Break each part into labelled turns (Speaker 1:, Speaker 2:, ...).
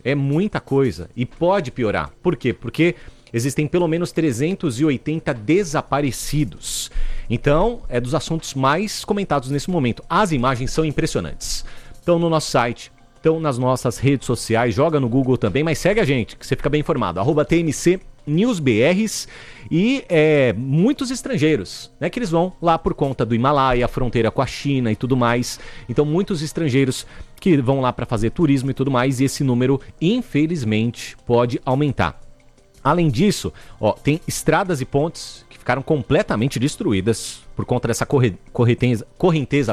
Speaker 1: é muita coisa e pode piorar. Por quê? Porque existem pelo menos 380 desaparecidos. Então, é dos assuntos mais comentados nesse momento. As imagens são impressionantes. Estão no nosso site, estão nas nossas redes sociais, joga no Google também, mas segue a gente, que você fica bem informado. @TMC NewsBRs e muitos estrangeiros, né, que eles vão lá por conta do Himalaia, a fronteira com a China e tudo mais. Então, muitos estrangeiros que vão lá para fazer turismo e tudo mais, e esse número, infelizmente, pode aumentar. Além disso, tem estradas e pontes que ficaram completamente destruídas por conta dessa correnteza,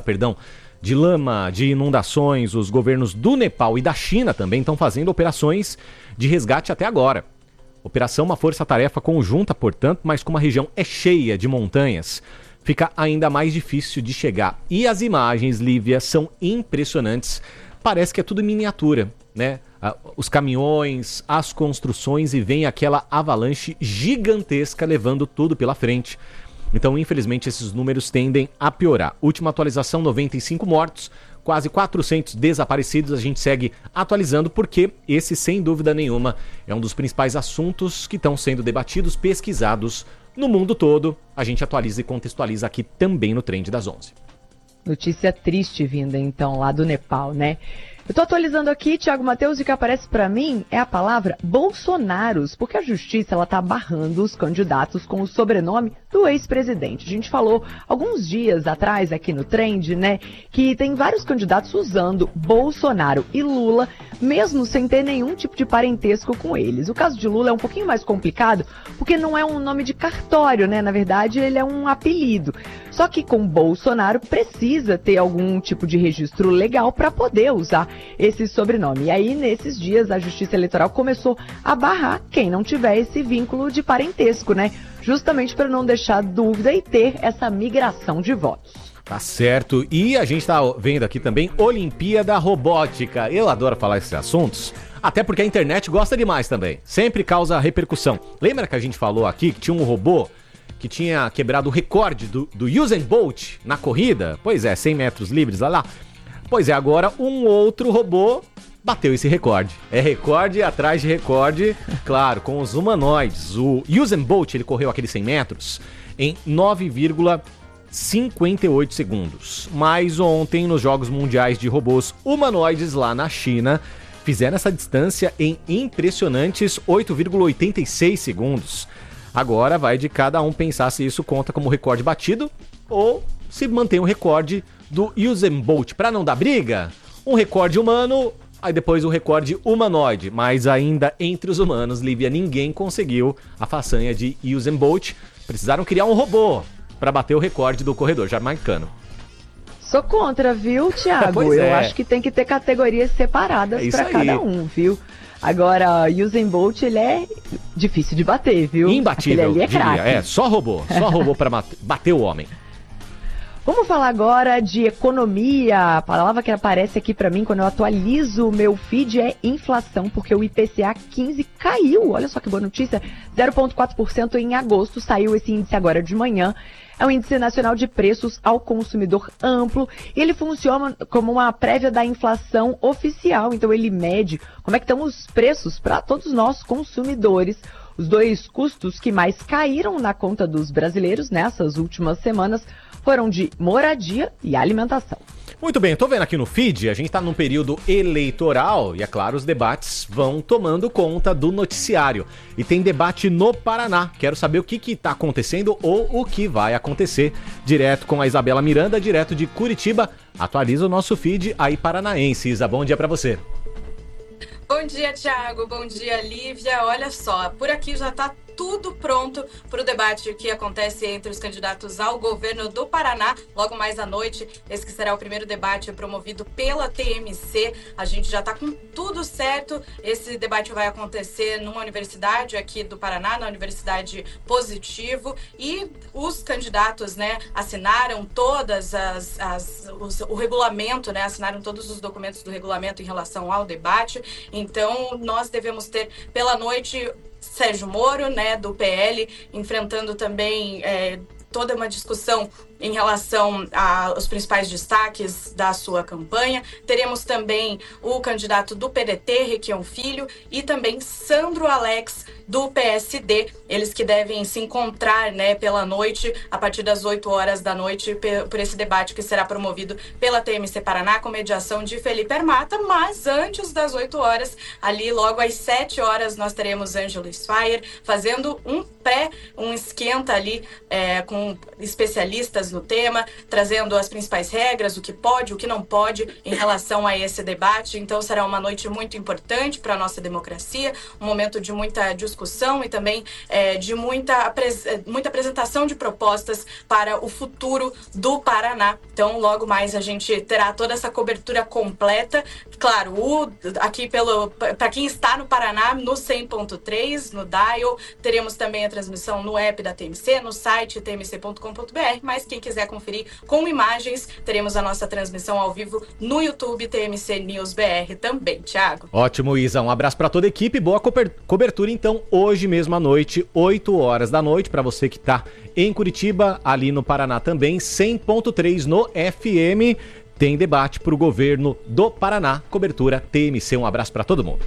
Speaker 1: de lama, de inundações. Os governos do Nepal e da China também estão fazendo operações de resgate até agora. Operação uma força-tarefa conjunta, portanto, mas como a região é cheia de montanhas, fica ainda mais difícil de chegar. E as imagens, Lívia, são impressionantes. Parece que é tudo em miniatura, né? Os caminhões, as construções, e vem aquela avalanche gigantesca levando tudo pela frente. Então, infelizmente, esses números tendem a piorar. Última atualização, 95 mortos, quase 400 desaparecidos. A gente segue atualizando porque esse, sem dúvida nenhuma, é um dos principais assuntos que estão sendo debatidos, pesquisados no mundo todo. A gente atualiza e contextualiza aqui também no Trend das 11.
Speaker 2: Notícia triste vinda, então, lá do Nepal, né? Eu tô atualizando aqui, Thiago Matheus, e o que aparece para mim é a palavra Bolsonaros, porque a justiça, ela tá barrando os candidatos com o sobrenome do ex-presidente. A gente falou alguns dias atrás aqui no Trend, né, que tem vários candidatos usando Bolsonaro e Lula, mesmo sem ter nenhum tipo de parentesco com eles. O caso de Lula é um pouquinho mais complicado, porque não é um nome de cartório, né, na verdade ele é um apelido. Só que com Bolsonaro precisa ter algum tipo de registro legal para poder usar esse sobrenome. E aí, nesses dias, a Justiça Eleitoral começou a barrar quem não tiver esse vínculo de parentesco, né? Justamente para não deixar dúvida e ter essa migração de votos.
Speaker 1: Tá certo. E a gente tá vendo aqui também Olimpíada Robótica. Eu adoro falar esses assuntos, até porque a internet gosta demais também. Sempre causa repercussão. Lembra que a gente falou aqui que tinha um robô que tinha quebrado o recorde do Usain Bolt na corrida? Pois é, 100 metros livres, lá. Pois é, agora um outro robô bateu esse recorde. É recorde atrás de recorde, claro, com os humanoides. O Usain Bolt, ele correu aqueles 100 metros em 9,58 segundos. Mas ontem, nos Jogos Mundiais de Robôs Humanoides lá na China, fizeram essa distância em impressionantes 8,86 segundos. Agora vai de cada um pensar se isso conta como recorde batido ou se mantém o recorde do Usain Bolt. Para não dar briga, um recorde humano, aí depois um recorde humanoide. Mas ainda entre os humanos, Lívia, ninguém conseguiu a façanha de Usain Bolt. Precisaram criar um robô para bater o recorde do corredor jamaicano.
Speaker 2: Sou contra, viu, Thiago? Eu acho que tem que ter categorias separadas para cada um, viu? Agora, Usain Bolt, ele é difícil de bater, viu?
Speaker 1: Imbatível,
Speaker 2: ali é
Speaker 1: diria. Só robô para bater o homem.
Speaker 2: Vamos falar agora de economia. A palavra que aparece aqui para mim quando eu atualizo o meu feed é inflação, porque o IPCA 15 caiu. Olha só que boa notícia, 0,4% em agosto, saiu esse índice agora de manhã. É um índice nacional de preços ao consumidor amplo e ele funciona como uma prévia da inflação oficial. Então ele mede como é que estão os preços para todos nós consumidores. Os dois custos que mais caíram na conta dos brasileiros nessas últimas semanas foram de moradia e alimentação.
Speaker 1: Muito bem, eu tô vendo aqui no feed, a gente tá num período eleitoral e, é claro, os debates vão tomando conta do noticiário. E tem debate no Paraná. Quero saber o que tá acontecendo ou o que vai acontecer. Direto com a Isabela Miranda, direto de Curitiba. Atualiza o nosso feed aí paranaense. Isa, bom dia pra você.
Speaker 3: Bom dia, Thiago. Bom dia, Lívia. Olha só, por aqui já tá tudo pronto para o debate que acontece entre os candidatos ao governo do Paraná, logo mais à noite. Esse que será o primeiro debate promovido pela TMC. A gente já está com tudo certo. Esse debate vai acontecer numa universidade aqui do Paraná, na Universidade Positivo, e os candidatos, né, assinaram todas o regulamento, né, assinaram todos os documentos do regulamento em relação ao debate. Então, nós devemos ter pela noite Sérgio Moro, né, do PL, enfrentando também toda uma discussão em relação aos principais destaques da sua campanha. Teremos também o candidato do PDT, Requião Filho, e também Sandro Alex, do PSD. Eles que devem se encontrar, né, pela noite, a partir das 8 horas da noite, por esse debate que será promovido pela TMC Paraná, com mediação de Felipe Armata. Mas antes das 8 horas, ali logo às 7 horas, nós teremos Ângelo Sfayer fazendo um esquenta ali com especialistas no tema, trazendo as principais regras, o que pode, o que não pode em relação a esse debate. Então será uma noite muito importante para a nossa democracia, um momento de muita discussão e também de muita apresentação de propostas para o futuro do Paraná. Então logo mais a gente terá toda essa cobertura completa. Claro, aqui para quem está no Paraná, no 100.3, no Dial, teremos também a transmissão no app da TMC, no site tmc.com.br, mas quem quiser conferir com imagens, teremos a nossa transmissão ao vivo no YouTube TMC News BR também, Thiago.
Speaker 1: Ótimo, Isa, um abraço para toda a equipe, boa cobertura então, hoje mesmo à noite, 8 horas da noite, para você que está em Curitiba, ali no Paraná também, 100.3 no FM, tem debate para o governo do Paraná, cobertura TMC, um abraço para todo mundo.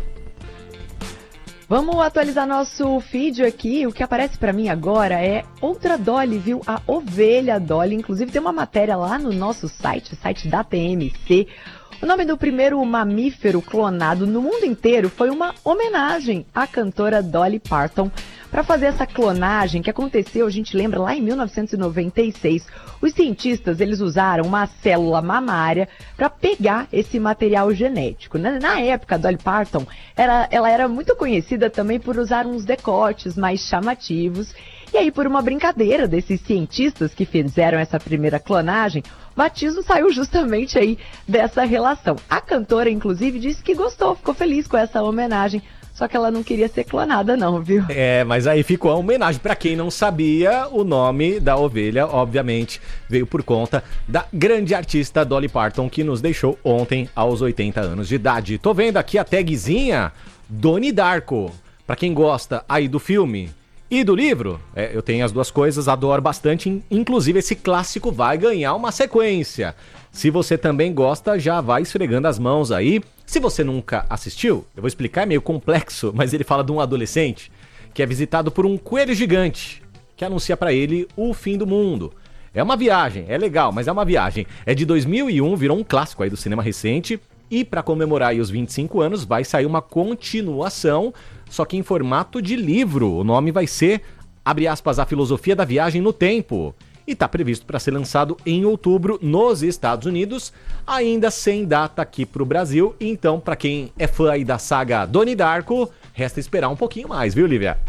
Speaker 2: Vamos atualizar nosso feed aqui. O que aparece para mim agora é outra Dolly, viu? A ovelha Dolly. Inclusive tem uma matéria lá no nosso site, o site da TMC. O nome do primeiro mamífero clonado no mundo inteiro foi uma homenagem à cantora Dolly Parton. Para fazer essa clonagem que aconteceu, a gente lembra, lá em 1996, os cientistas eles usaram uma célula mamária para pegar esse material genético. Na época, a Dolly Parton ela era muito conhecida também por usar uns decotes mais chamativos. E aí, por uma brincadeira desses cientistas que fizeram essa primeira clonagem, o batismo saiu justamente aí dessa relação. A cantora, inclusive, disse que gostou, ficou feliz com essa homenagem. Só que ela não queria ser clonada não, viu?
Speaker 1: Mas aí ficou a homenagem. Pra quem não sabia, o nome da ovelha, obviamente, veio por conta da grande artista Dolly Parton, que nos deixou ontem aos 80 anos de idade. Tô vendo aqui a tagzinha Donnie Darko. Pra quem gosta aí do filme e do livro, eu tenho as duas coisas, adoro bastante. Inclusive, esse clássico vai ganhar uma sequência. Se você também gosta, já vai esfregando as mãos aí. Se você nunca assistiu, eu vou explicar, é meio complexo, mas ele fala de um adolescente que é visitado por um coelho gigante que anuncia pra ele o fim do mundo. É uma viagem, é legal, mas é uma viagem. É de 2001, virou um clássico aí do cinema recente. E para comemorar aí os 25 anos, vai sair uma continuação, só que em formato de livro. O nome vai ser, abre aspas, A Filosofia da Viagem no Tempo. E está previsto para ser lançado em outubro nos Estados Unidos, ainda sem data aqui para o Brasil. Então, para quem é fã aí da saga Donnie Darko, resta esperar um pouquinho mais, viu, Lívia?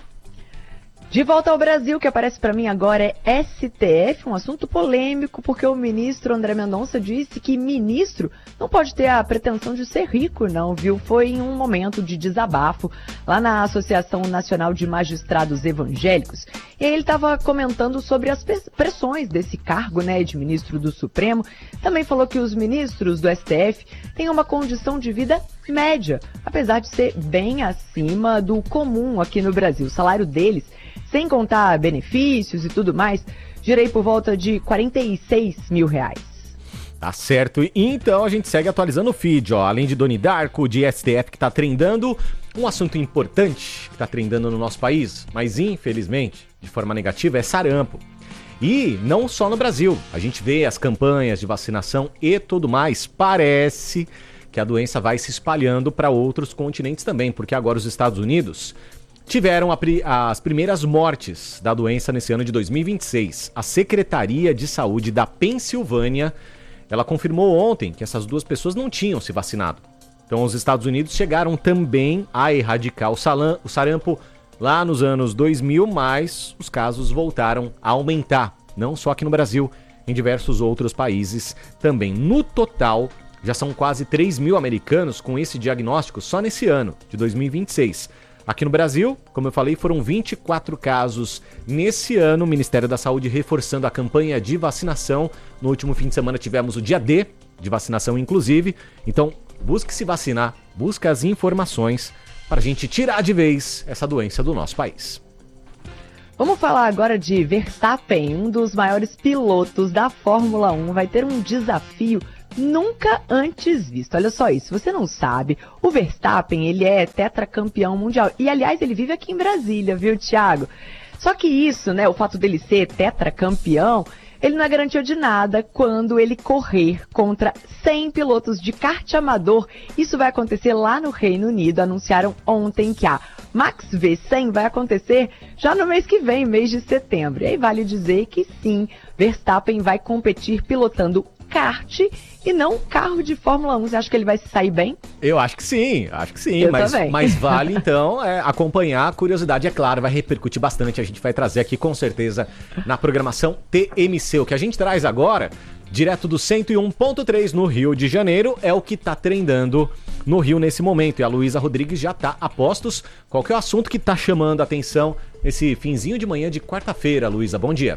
Speaker 2: De volta ao Brasil, o que aparece para mim agora é STF, um assunto polêmico, porque o ministro André Mendonça disse que ministro não pode ter a pretensão de ser rico, não, viu? Foi em um momento de desabafo lá na Associação Nacional de Magistrados Evangélicos. E aí ele estava comentando sobre as pressões desse cargo, né, de ministro do Supremo. Também falou que os ministros do STF têm uma condição de vida média, apesar de ser bem acima do comum aqui no Brasil. O salário deles, sem contar benefícios e tudo mais, girei por volta de R$46 mil.
Speaker 1: Tá certo. Então a gente segue atualizando o feed, ó. Além de Donnie Darko, de STF que tá trendando, um assunto importante que tá trendando no nosso país, mas infelizmente, de forma negativa, é sarampo. E não só no Brasil. A gente vê as campanhas de vacinação e tudo mais. Parece que a doença vai se espalhando para outros continentes também, porque agora os Estados Unidos tiveram as primeiras mortes da doença nesse ano de 2026. A Secretaria de Saúde da Pensilvânia, ela confirmou ontem que essas duas pessoas não tinham se vacinado. Então os Estados Unidos chegaram também a erradicar o sarampo lá nos anos 2000, mas os casos voltaram a aumentar, não só aqui no Brasil, em diversos outros países também. No total, já são quase 3 mil americanos com esse diagnóstico só nesse ano de 2026. Aqui no Brasil, como eu falei, foram 24 casos nesse ano. O Ministério da Saúde reforçando a campanha de vacinação. No último fim de semana tivemos o dia D de vacinação, inclusive. Então, busque se vacinar, busque as informações para a gente tirar de vez essa doença do nosso país.
Speaker 2: Vamos falar agora de Verstappen, um dos maiores pilotos da Fórmula 1, vai ter um desafio nunca antes visto. Olha só isso, você não sabe, o Verstappen, ele é tetracampeão mundial. E, aliás, ele vive aqui em Brasília, viu, Thiago? Só que isso, né, o fato dele ser tetracampeão, ele não é garantia de nada quando ele correr contra 100 pilotos de kart amador. Isso vai acontecer lá no Reino Unido. Anunciaram ontem que a Max V100 vai acontecer já no mês que vem, mês de setembro. E aí vale dizer que sim, Verstappen vai competir pilotando kart e não carro de Fórmula 1. Você acha que ele vai se sair bem?
Speaker 1: Eu acho que sim, mas vale então acompanhar. A curiosidade, é claro, vai repercutir bastante. A gente vai trazer aqui com certeza na programação TMC. O que a gente traz agora, direto do 101.3 no Rio de Janeiro, é o que tá trendando no Rio nesse momento. E a Luísa Rodrigues já tá a postos. Qual que é o assunto que tá chamando a atenção nesse finzinho de manhã de quarta-feira, Luísa? Bom dia.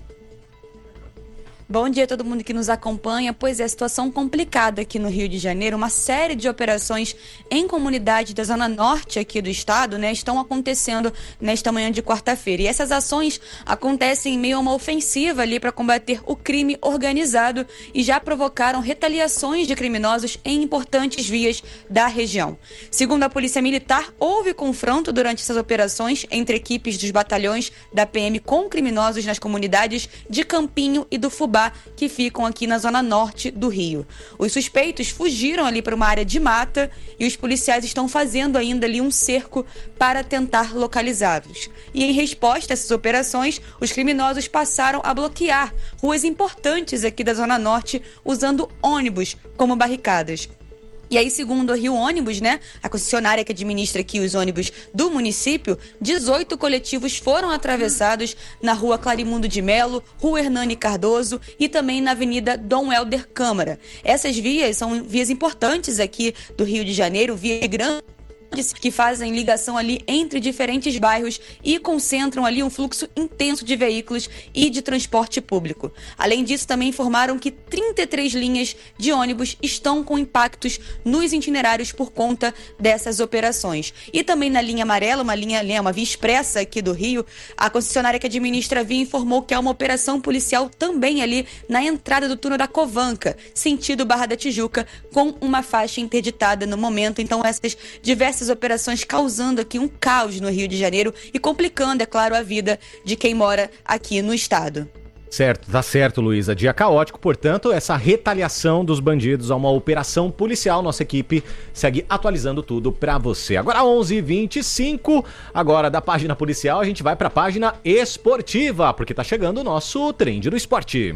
Speaker 4: Bom dia a todo mundo que nos acompanha. Pois é, situação complicada aqui no Rio de Janeiro. Uma série de operações em comunidades da zona norte aqui do estado, né, estão acontecendo nesta manhã de quarta-feira. E essas ações acontecem em meio a uma ofensiva ali para combater o crime organizado e já provocaram retaliações de criminosos em importantes vias da região. Segundo a Polícia Militar, houve confronto durante essas operações entre equipes dos batalhões da PM com criminosos nas comunidades de Campinho e do Fubá, que ficam aqui na zona norte do Rio. Os suspeitos fugiram ali para uma área de mata e os policiais estão fazendo ainda ali um cerco para tentar localizá-los. E em resposta a essas operações, os criminosos passaram a bloquear ruas importantes aqui da zona norte usando ônibus como barricadas. E aí, segundo a Rio Ônibus, né, a concessionária que administra aqui os ônibus do município, 18 coletivos foram atravessados na rua Clarimundo de Melo, rua Hernani Cardoso e também na avenida Dom Helder Câmara. Essas vias são vias importantes aqui do Rio de Janeiro, vias grandes que fazem ligação ali entre diferentes bairros e concentram ali um fluxo intenso de veículos e de transporte público. Além disso, também informaram que 33 linhas de ônibus estão com impactos nos itinerários por conta dessas operações. E também na linha amarela, uma via expressa aqui do Rio, a concessionária que administra a via informou que há uma operação policial também ali na entrada do túnel da Covanca, sentido Barra da Tijuca, com uma faixa interditada no momento. Então, essas diversas operações causando aqui um caos no Rio de Janeiro e complicando, é claro, a vida de quem mora aqui no estado.
Speaker 1: Certo, tá certo, Luísa. Dia caótico, portanto, essa retaliação dos bandidos a uma operação policial. Nossa equipe segue atualizando tudo pra você. Agora 11h25, agora da página policial a gente vai pra página esportiva, porque tá chegando o nosso Trend do Esporte.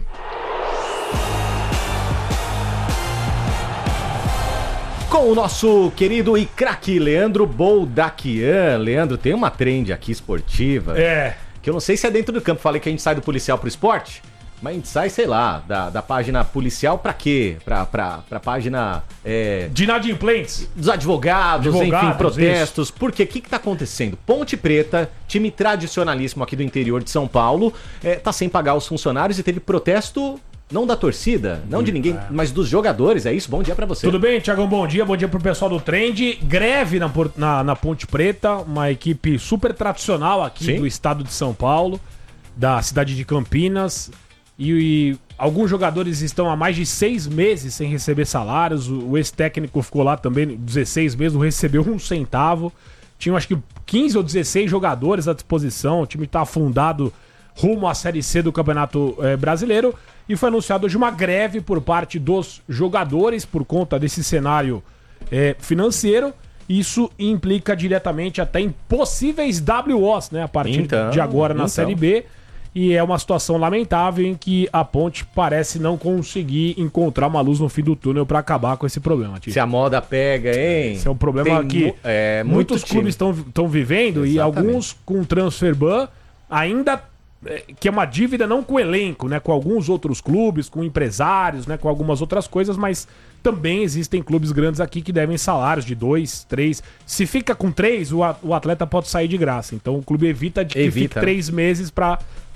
Speaker 1: Com o nosso querido e craque Leandro Boldaquian. Leandro, tem uma trend aqui esportiva. Que eu não sei se é dentro do campo. Falei que a gente sai do policial pro esporte, mas a gente sai, sei lá, da página policial pra quê? Pra página...
Speaker 5: de inadimplentes.
Speaker 1: Dos advogados, enfim, protestos. Isso. Por quê? O que tá acontecendo? Ponte Preta, time tradicionalíssimo aqui do interior de São Paulo, tá sem pagar os funcionários e teve protesto... Não da torcida, não de ninguém, mas dos jogadores, é isso? Bom dia pra você.
Speaker 5: Tudo bem, Thiagão? Bom dia pro pessoal do Trend. Greve na Ponte Preta, uma equipe super tradicional aqui do estado de São Paulo, da cidade de Campinas. E alguns jogadores estão há mais de 6 meses sem receber salários. O ex-técnico ficou lá também 16 meses, não recebeu um centavo. Tinham acho que 15 ou 16 jogadores à disposição. O time tá afundado rumo à Série C do Campeonato Brasileiro. E foi anunciado hoje uma greve por parte dos jogadores por conta desse cenário financeiro. Isso implica diretamente até em possíveis WOs, né, a partir de agora na Série B. E é uma situação lamentável em que a Ponte parece não conseguir encontrar uma luz no fim do túnel para acabar com esse problema.
Speaker 1: Se a moda pega, hein?
Speaker 5: Esse é um problema que muitos clubes estão vivendo. Exatamente. E alguns com transfer ban ainda... que é uma dívida não com o elenco, né, com alguns outros clubes, com empresários, né, com algumas outras coisas, mas também existem clubes grandes aqui que devem salários de 2, 3. Se fica com 3, o atleta pode sair de graça. Então o clube evita que fique 3 meses para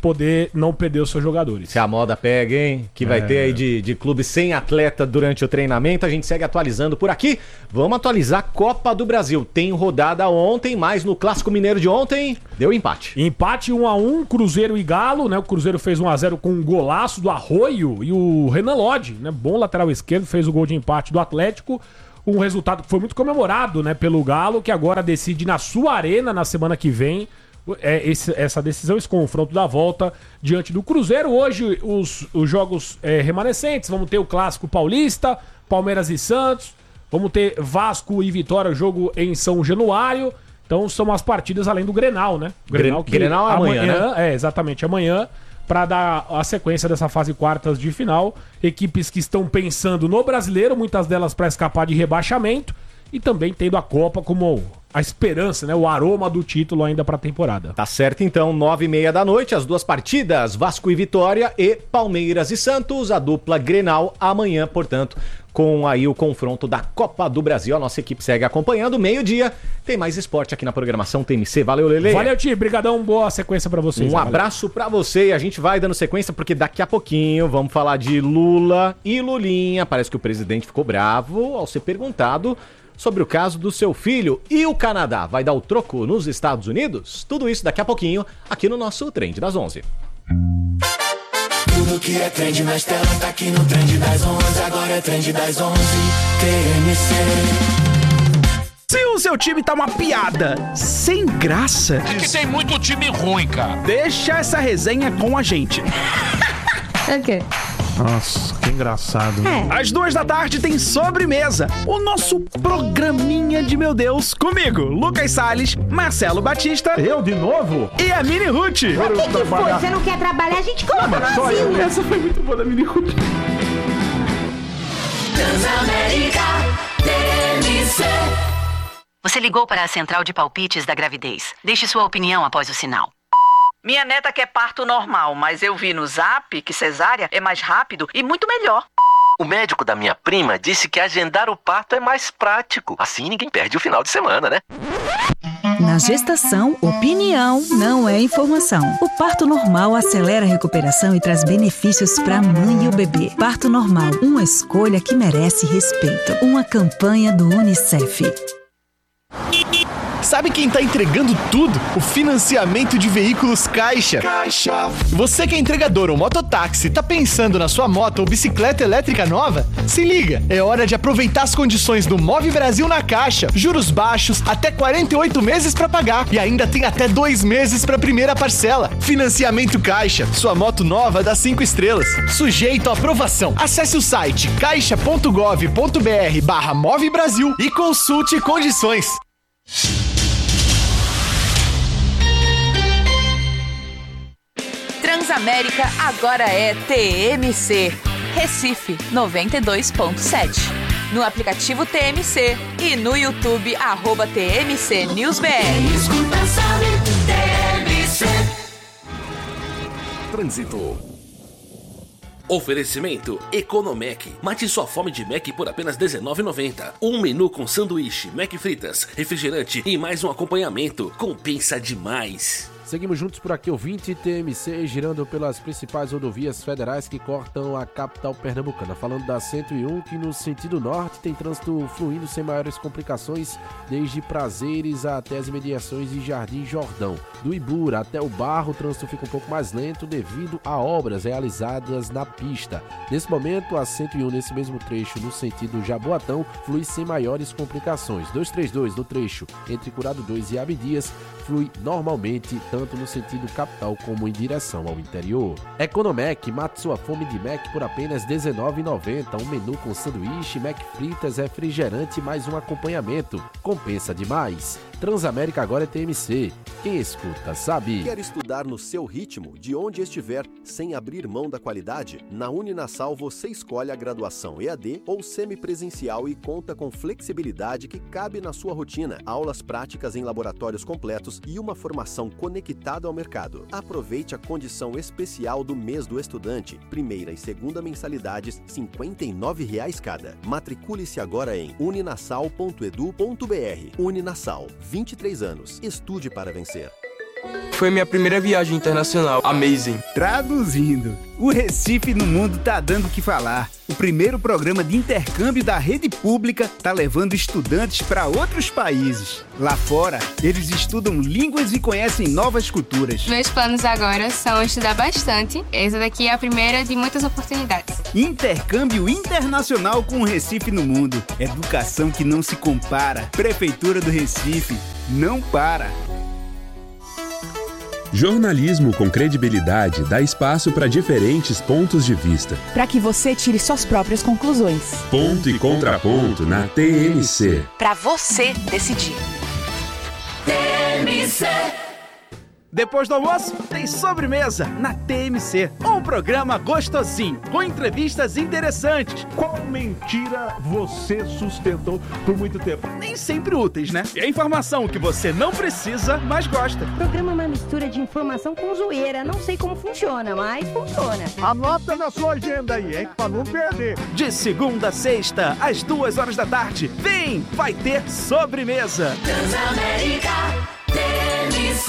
Speaker 5: poder não perder os seus jogadores.
Speaker 1: Se a moda pega, hein? Que vai ter aí de clube sem atleta durante o treinamento. A gente segue atualizando por aqui. Vamos atualizar a Copa do Brasil. Tem rodada ontem, mas no Clássico Mineiro de ontem deu empate.
Speaker 5: Empate 1-1, Cruzeiro e Galo, né? O Cruzeiro fez 1-0 com um golaço do Arroio e o Renan Lodge, né? Bom lateral esquerdo, fez o gol de empate do Atlético. Um resultado que foi muito comemorado, né, pelo Galo, que agora decide na sua arena na semana que vem essa decisão, esse confronto da volta diante do Cruzeiro. Hoje os jogos remanescentes, vamos ter o Clássico Paulista, Palmeiras e Santos, vamos ter Vasco e Vitória, jogo em São Januário. Então são as partidas além do Grenal, né?
Speaker 1: Grenal amanhã, né?
Speaker 5: Exatamente, amanhã, para dar a sequência dessa fase quartas de final. Equipes que estão pensando no brasileiro, muitas delas para escapar de rebaixamento, e também tendo a Copa como a esperança, né? O aroma do título ainda para a temporada.
Speaker 1: Tá certo, então, 9h30 da noite, as duas partidas, Vasco e Vitória e Palmeiras e Santos, a dupla Grenal amanhã, portanto, com aí o confronto da Copa do Brasil. A nossa equipe segue acompanhando. Meio-dia, tem mais esporte aqui na programação TMC. Valeu, Lele.
Speaker 5: Valeu, Ti. Brigadão. Boa sequência pra vocês.
Speaker 1: Um abraço pra você. E a gente vai dando sequência porque daqui a pouquinho vamos falar de Lula e Lulinha. Parece que o presidente ficou bravo ao ser perguntado sobre o caso do seu filho. E o Canadá vai dar o troco nos Estados Unidos? Tudo isso daqui a pouquinho aqui no nosso Trend das 11.
Speaker 6: Tudo que é trend nas telas tá aqui no Trend das 11. Agora é Trend das 11, TMC.
Speaker 7: Se o seu time tá uma piada sem graça...
Speaker 8: É que tem muito time ruim, cara.
Speaker 7: Deixa essa resenha com a gente.
Speaker 9: É o quê?
Speaker 10: Nossa, que engraçado.
Speaker 7: Às 14h tem Sobremesa, o nosso programinha de meu Deus, comigo, Lucas Salles, Marcelo Batista.
Speaker 10: Eu de novo?
Speaker 7: E a Mini Ruth.
Speaker 9: O que foi? Você não quer trabalhar? A gente coloca no asilo.
Speaker 10: Essa foi muito boa da Mini Ruth.
Speaker 6: Transamérica, TMC.
Speaker 11: Você ligou para a central de palpites da gravidez. Deixe sua opinião após o sinal.
Speaker 12: Minha neta quer parto normal, mas eu vi no Zap que cesárea é mais rápido e muito melhor.
Speaker 13: O médico da minha prima disse que agendar o parto é mais prático. Assim ninguém perde o final de semana, né?
Speaker 14: Na gestação, opinião não é informação. O parto normal acelera a recuperação e traz benefícios para a mãe e o bebê. Parto normal, uma escolha que merece respeito. Uma campanha do UNICEF.
Speaker 7: Sabe quem tá entregando tudo? O financiamento de veículos Caixa. Você que é entregador ou mototáxi, tá pensando na sua moto ou bicicleta elétrica nova? Se liga, é hora de aproveitar as condições do Move Brasil na Caixa. Juros baixos, até 48 meses pra pagar e ainda tem até 2 meses pra primeira parcela. Financiamento Caixa, sua moto nova dá 5 estrelas. Sujeito à aprovação. Acesse o site caixa.gov.br/Move Brasil e consulte condições.
Speaker 12: Transamérica agora é TMC, Recife 92.7. No aplicativo TMC e no YouTube @TMC NewsBR.
Speaker 6: Escuta, sabe, TMC.
Speaker 15: Trânsito. Oferecimento Economec. Mate sua fome de Mac por apenas R$19,90. Um menu com sanduíche, Mac fritas, refrigerante e mais um acompanhamento. Compensa demais.
Speaker 10: Seguimos juntos por aqui, ouvinte TMC, girando pelas principais rodovias federais que cortam a capital pernambucana. Falando da 101, que no sentido norte tem trânsito fluindo sem maiores complicações, desde Prazeres até as imediações de Jardim Jordão. Do Ibura até o Barro, o trânsito fica um pouco mais lento devido a obras realizadas na pista. Nesse momento, a 101, nesse mesmo trecho, no sentido Jaboatão, flui sem maiores complicações. 232 no trecho entre Curado 2 e Abdias, flui normalmente, tanto no sentido capital como em direção ao interior. Economec, mate sua fome de Mac por apenas R$19,90. Um menu com sanduíche, Mac fritas, refrigerante e mais um acompanhamento. Compensa demais. Transamérica agora é TMC. Quem escuta sabe.
Speaker 16: Quer estudar no seu ritmo, de onde estiver, sem abrir mão da qualidade? Na Uninasal você escolhe a graduação EAD ou semipresencial e conta com flexibilidade que cabe na sua rotina. Aulas práticas em laboratórios completos e uma formação conectada ao mercado. Aproveite a condição especial do mês do estudante. Primeira e segunda mensalidades, R$ 59,00 cada. Matricule-se agora em uninasal.edu.br. Uninasal, 23 anos. Estude para vencer.
Speaker 17: Foi minha primeira viagem internacional. Amazing.
Speaker 18: Traduzindo, o Recife no Mundo tá dando o que falar. O primeiro programa de intercâmbio da rede pública tá levando estudantes para outros países. Lá fora, eles estudam línguas e conhecem novas culturas.
Speaker 19: Meus planos agora são estudar bastante. Essa daqui é a primeira de muitas oportunidades.
Speaker 18: Intercâmbio internacional com o Recife no Mundo. Educação que não se compara. Prefeitura do Recife. Não para.
Speaker 20: Jornalismo com credibilidade dá espaço para diferentes pontos de vista.
Speaker 21: Para que você tire suas próprias conclusões.
Speaker 20: Ponto e contraponto na TMC.
Speaker 11: Para você decidir.
Speaker 18: TMC. Depois do almoço, tem sobremesa na TMC. Um programa gostosinho, com entrevistas interessantes.
Speaker 22: Qual mentira você sustentou por muito tempo?
Speaker 18: Nem sempre úteis, né? É informação que você não precisa, mas gosta.
Speaker 9: O programa é uma mistura de informação com zoeira. Não sei como funciona, mas funciona.
Speaker 22: Anota na sua agenda aí, hein? Pra não perder.
Speaker 18: De segunda a sexta, às 2h da tarde. Vem, vai ter sobremesa.
Speaker 6: Transamérica TMC.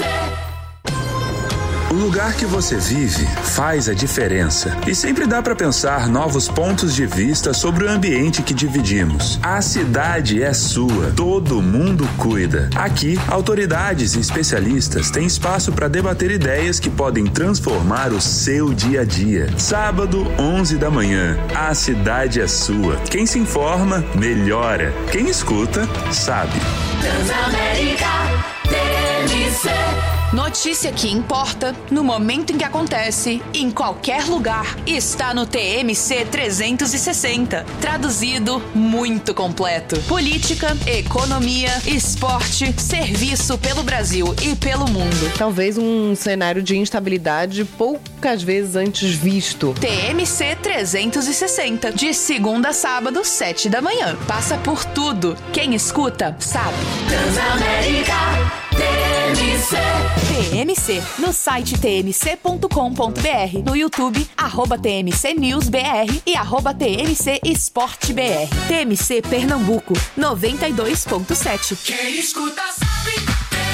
Speaker 23: O lugar que você vive faz a diferença e sempre dá para pensar novos pontos de vista sobre o ambiente que dividimos. A cidade é sua, todo mundo cuida. Aqui, autoridades e especialistas têm espaço para debater ideias que podem transformar o seu dia a dia. Sábado, 11 da manhã, a cidade é sua. Quem se informa, melhora. Quem escuta, sabe.
Speaker 6: Transamérica TMC.
Speaker 24: Notícia que importa, no momento em que acontece, em qualquer lugar, está no TMC 360. Traduzido, muito completo. Política, economia, esporte, serviço pelo Brasil e pelo mundo.
Speaker 25: Talvez um cenário de instabilidade poucas vezes antes visto.
Speaker 24: TMC 360, de segunda a sábado, 7 da manhã. Passa por tudo. Quem escuta, sabe.
Speaker 6: Transamérica TMC.
Speaker 24: TMC, no site tmc.com.br, no YouTube, @TMC News BR e @TMC Esporte BR. TMC Pernambuco, 92.7.
Speaker 6: Quem escuta sabe.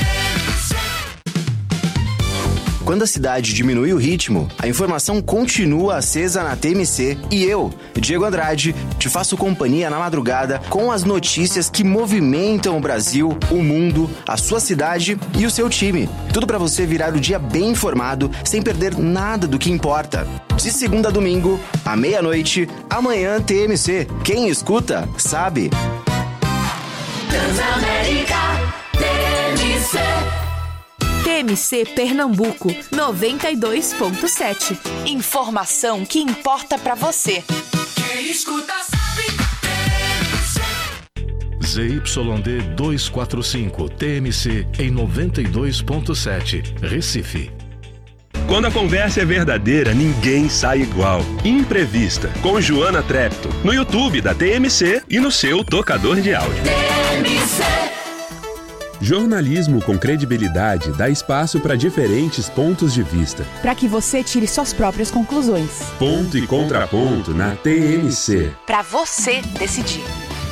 Speaker 26: Quando a cidade diminui o ritmo, a informação continua acesa na TMC e eu, Diego Andrade, te faço companhia na madrugada com as notícias que movimentam o Brasil, o mundo, a sua cidade e o seu time. Tudo para você virar o dia bem informado, sem perder nada do que importa. De segunda a domingo, à meia-noite, amanhã TMC. Quem escuta, sabe.
Speaker 6: Transamérica TMC.
Speaker 24: TMC Pernambuco, 92.7. Informação que importa pra você.
Speaker 6: Quem escuta sabe.
Speaker 27: ZYD 245, TMC em 92.7, Recife.
Speaker 28: Quando a conversa é verdadeira, ninguém sai igual. Imprevista, com Joana Trepto, no YouTube da TMC e no seu tocador de áudio.
Speaker 6: TMC.
Speaker 20: Jornalismo com credibilidade dá espaço para diferentes pontos de vista.
Speaker 21: Para que você tire suas próprias conclusões.
Speaker 20: Ponto e contraponto na TMC.
Speaker 11: Para você decidir.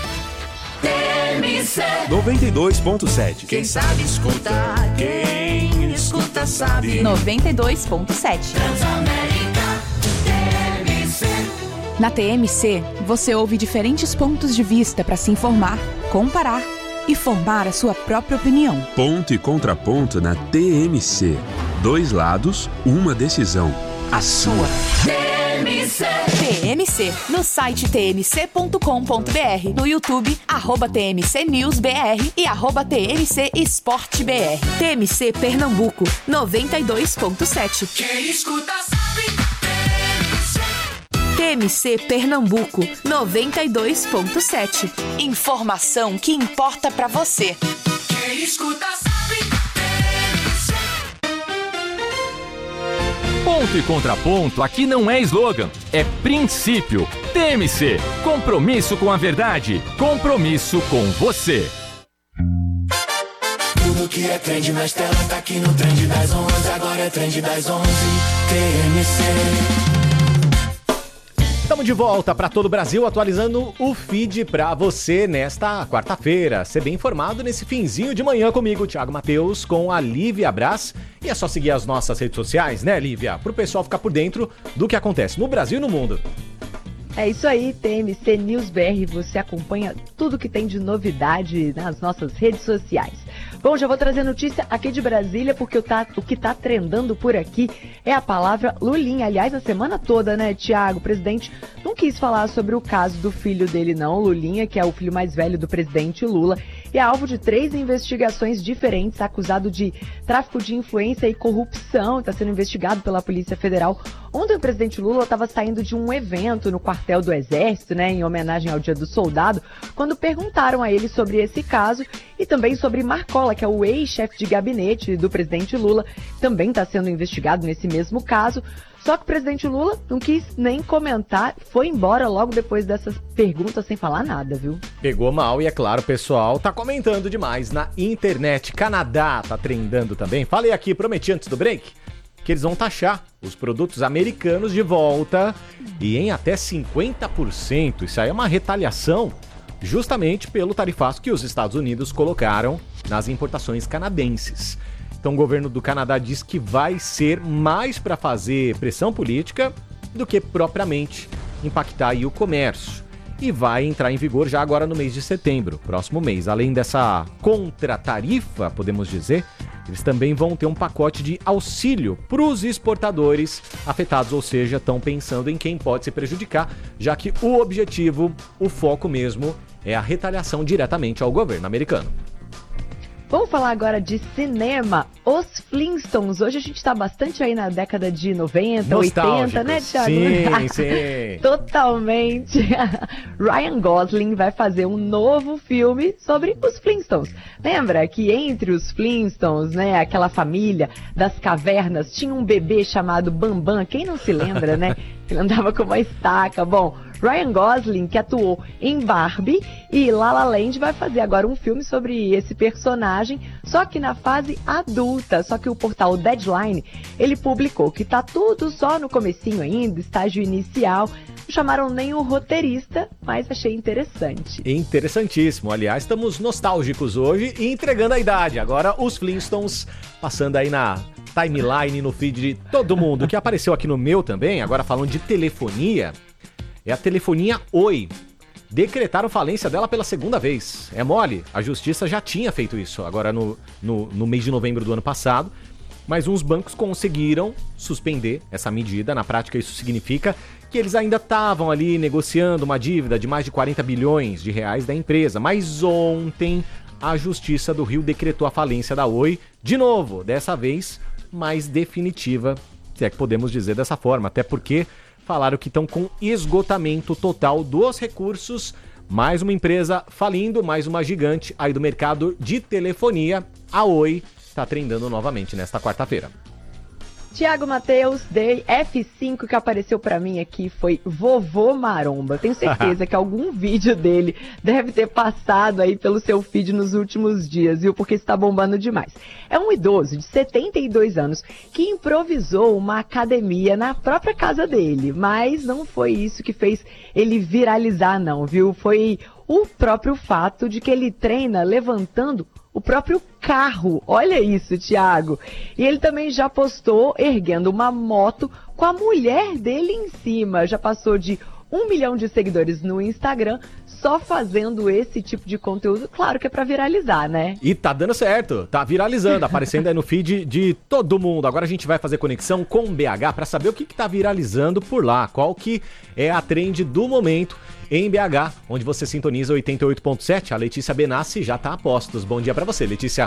Speaker 6: TMC
Speaker 28: 92.7.
Speaker 6: Quem sabe escuta, quem escuta sabe.
Speaker 21: 92.7.
Speaker 6: Transamérica TMC.
Speaker 21: Na TMC, você ouve diferentes pontos de vista para se informar, comparar e formar a sua própria opinião.
Speaker 20: Ponto e contraponto na TMC. 2 lados, uma decisão. A sua.
Speaker 6: TMC.
Speaker 24: TMC, no site tmc.com.br, no YouTube, @TMC News BR e @TMC Esporte BR. TMC Pernambuco, 92.7.
Speaker 6: Quem escuta sabe.
Speaker 24: TMC Pernambuco, 92.7. Informação que importa pra você.
Speaker 6: Quem escuta sabe.
Speaker 29: Ponto e contraponto aqui não é slogan, é princípio. TMC, compromisso com a verdade, compromisso com você.
Speaker 6: Tudo que é trend nas telas tá aqui no Trend das 11. Agora é Trend das 11, TMC.
Speaker 1: Estamos de volta para todo o Brasil, atualizando o feed para você nesta quarta-feira. Ser bem informado nesse finzinho de manhã comigo, Thiago Matheus, com a Lívia Brás. E é só seguir as nossas redes sociais, né, Lívia? Para o pessoal ficar por dentro do que acontece no Brasil e no mundo.
Speaker 2: É isso aí, TMC News BR, você acompanha tudo que tem de novidade nas nossas redes sociais. Bom, já vou trazer notícia aqui de Brasília, porque o que tá trendando por aqui é a palavra Lulinha. Aliás, a semana toda, né, Thiago? O presidente não quis falar sobre o caso do filho dele, não, Lulinha, que é o filho mais velho do presidente Lula, e é alvo de 3 investigações diferentes, acusado de tráfico de influência e corrupção, está sendo investigado pela Polícia Federal. Ontem o presidente Lula estava saindo de um evento no quartel do Exército, né, em homenagem ao Dia do Soldado, quando perguntaram a ele sobre esse caso e também sobre Marcola, que é o ex-chefe de gabinete do presidente Lula, também está sendo investigado nesse mesmo caso. Só que o presidente Lula não quis nem comentar, foi embora logo depois dessas perguntas sem falar nada, viu?
Speaker 1: Pegou mal e, é claro, o pessoal tá comentando demais na internet. Canadá tá trendando também. Falei aqui, prometi antes do break, que eles vão taxar os produtos americanos de volta e em até 50%. Isso aí é uma retaliação justamente pelo tarifaço que os Estados Unidos colocaram nas importações canadenses. Então o governo do Canadá diz que vai ser mais para fazer pressão política do que propriamente impactar aí o comércio. E vai entrar em vigor já agora no mês de setembro, próximo mês. Além dessa contratarifa, podemos dizer, eles também vão ter um pacote de auxílio para os exportadores afetados, ou seja, estão pensando em quem pode se prejudicar, já que o objetivo, o foco mesmo, é a retaliação diretamente ao governo americano.
Speaker 2: Vamos falar agora de cinema. Os Flintstones. Hoje a gente está bastante aí na década de 90, 80, né, Thiago?
Speaker 1: Sim, sim.
Speaker 2: Totalmente. Ryan Gosling vai fazer um novo filme sobre os Flintstones. Lembra que entre os Flintstones, né, aquela família das cavernas, tinha um bebê chamado Bambam. Quem não se lembra, né? Ele andava com uma estaca. Bom, Ryan Gosling, que atuou em Barbie e La La Land, vai fazer agora um filme sobre esse personagem, só que na fase adulta. Só que o portal Deadline, ele publicou que tá tudo só no comecinho ainda, estágio inicial. Não chamaram nem o roteirista, mas achei interessante.
Speaker 1: Interessantíssimo. Aliás, estamos nostálgicos hoje e entregando a idade. Agora os Flintstones passando aí na timeline, no feed de todo mundo, que apareceu aqui no meu também, agora falando de telefonia. É a telefonia Oi. Decretaram falência dela pela segunda vez. É mole? A justiça já tinha feito isso agora no mês de novembro do ano passado, mas uns bancos conseguiram suspender essa medida. Na prática, isso significa que eles ainda estavam ali negociando uma dívida de mais de 40 bilhões de reais da empresa. Mas ontem, a Justiça do Rio decretou a falência da Oi de novo, dessa vez mais definitiva, se é que podemos dizer dessa forma, até porque falaram que estão com esgotamento total dos recursos. Mais uma empresa falindo, mais uma gigante aí do mercado de telefonia. A Oi está trendando novamente nesta quarta-feira.
Speaker 2: Thiago Matheus, dei F5 que apareceu pra mim aqui, foi Vovô Maromba. Tenho certeza que algum vídeo dele deve ter passado aí pelo seu feed nos últimos dias, viu? Porque está bombando demais. É um idoso de 72 anos que improvisou uma academia na própria casa dele, mas não foi isso que fez ele viralizar não, viu? Foi o próprio fato de que ele treina levantando o próprio carro. Olha isso, Thiago. E ele também já postou erguendo uma moto com a mulher dele em cima. Já passou de 1 milhão de seguidores no Instagram só fazendo esse tipo de conteúdo. Claro que é pra viralizar, né?
Speaker 1: E tá dando certo, tá viralizando, aparecendo aí no feed de todo mundo. Agora a gente vai fazer conexão com o BH pra saber o que tá viralizando por lá, qual que é a trend do momento em BH, onde você sintoniza 88.7. A Letícia Benassi já tá a postos. Bom dia pra você, Letícia.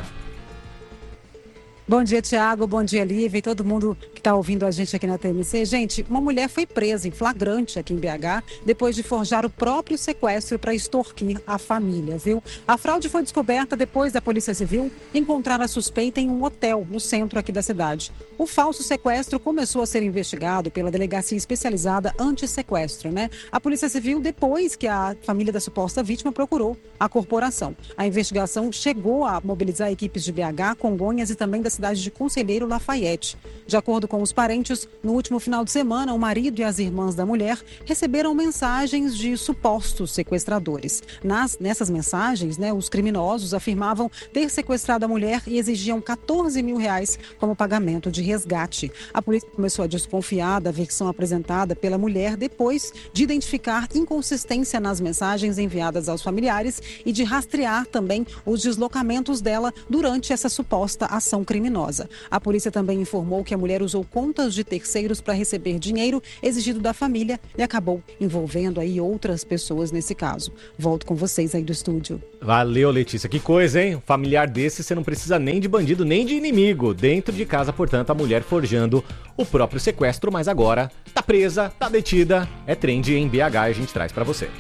Speaker 3: Bom dia, Thiago. Bom dia, Lívia e todo mundo que está ouvindo a gente aqui na TMC. Gente, uma mulher foi presa em flagrante aqui em BH depois de forjar o próprio sequestro para extorquir a família, viu? A fraude foi descoberta depois da Polícia Civil encontrar a suspeita em um hotel no centro aqui da cidade. O falso sequestro começou a ser investigado pela Delegacia Especializada Anti-Sequestro, né? A Polícia Civil, depois que a família da suposta vítima procurou a corporação. A investigação chegou a mobilizar equipes de BH, Congonhas e também da cidade de Conselheiro Lafayette. De acordo com com os parentes, no último final de semana, o marido e as irmãs da mulher receberam mensagens de supostos sequestradores. Nessas mensagens, os criminosos afirmavam ter sequestrado a mulher e exigiam R$14 mil como pagamento de resgate. A polícia começou a desconfiar da versão apresentada pela mulher depois de identificar inconsistência nas mensagens enviadas aos familiares e de rastrear também os deslocamentos dela durante essa suposta ação criminosa. A polícia também informou que a mulher usou contas de terceiros para receber dinheiro exigido da família e acabou envolvendo aí outras pessoas nesse caso. Volto com vocês aí do estúdio.
Speaker 1: Valeu, Letícia. Que coisa, hein? Um familiar desse, você não precisa nem de bandido, nem de inimigo. Dentro de casa, portanto, a mulher forjando o próprio sequestro, mas agora tá presa, tá detida. É trend em BH e a gente traz pra você.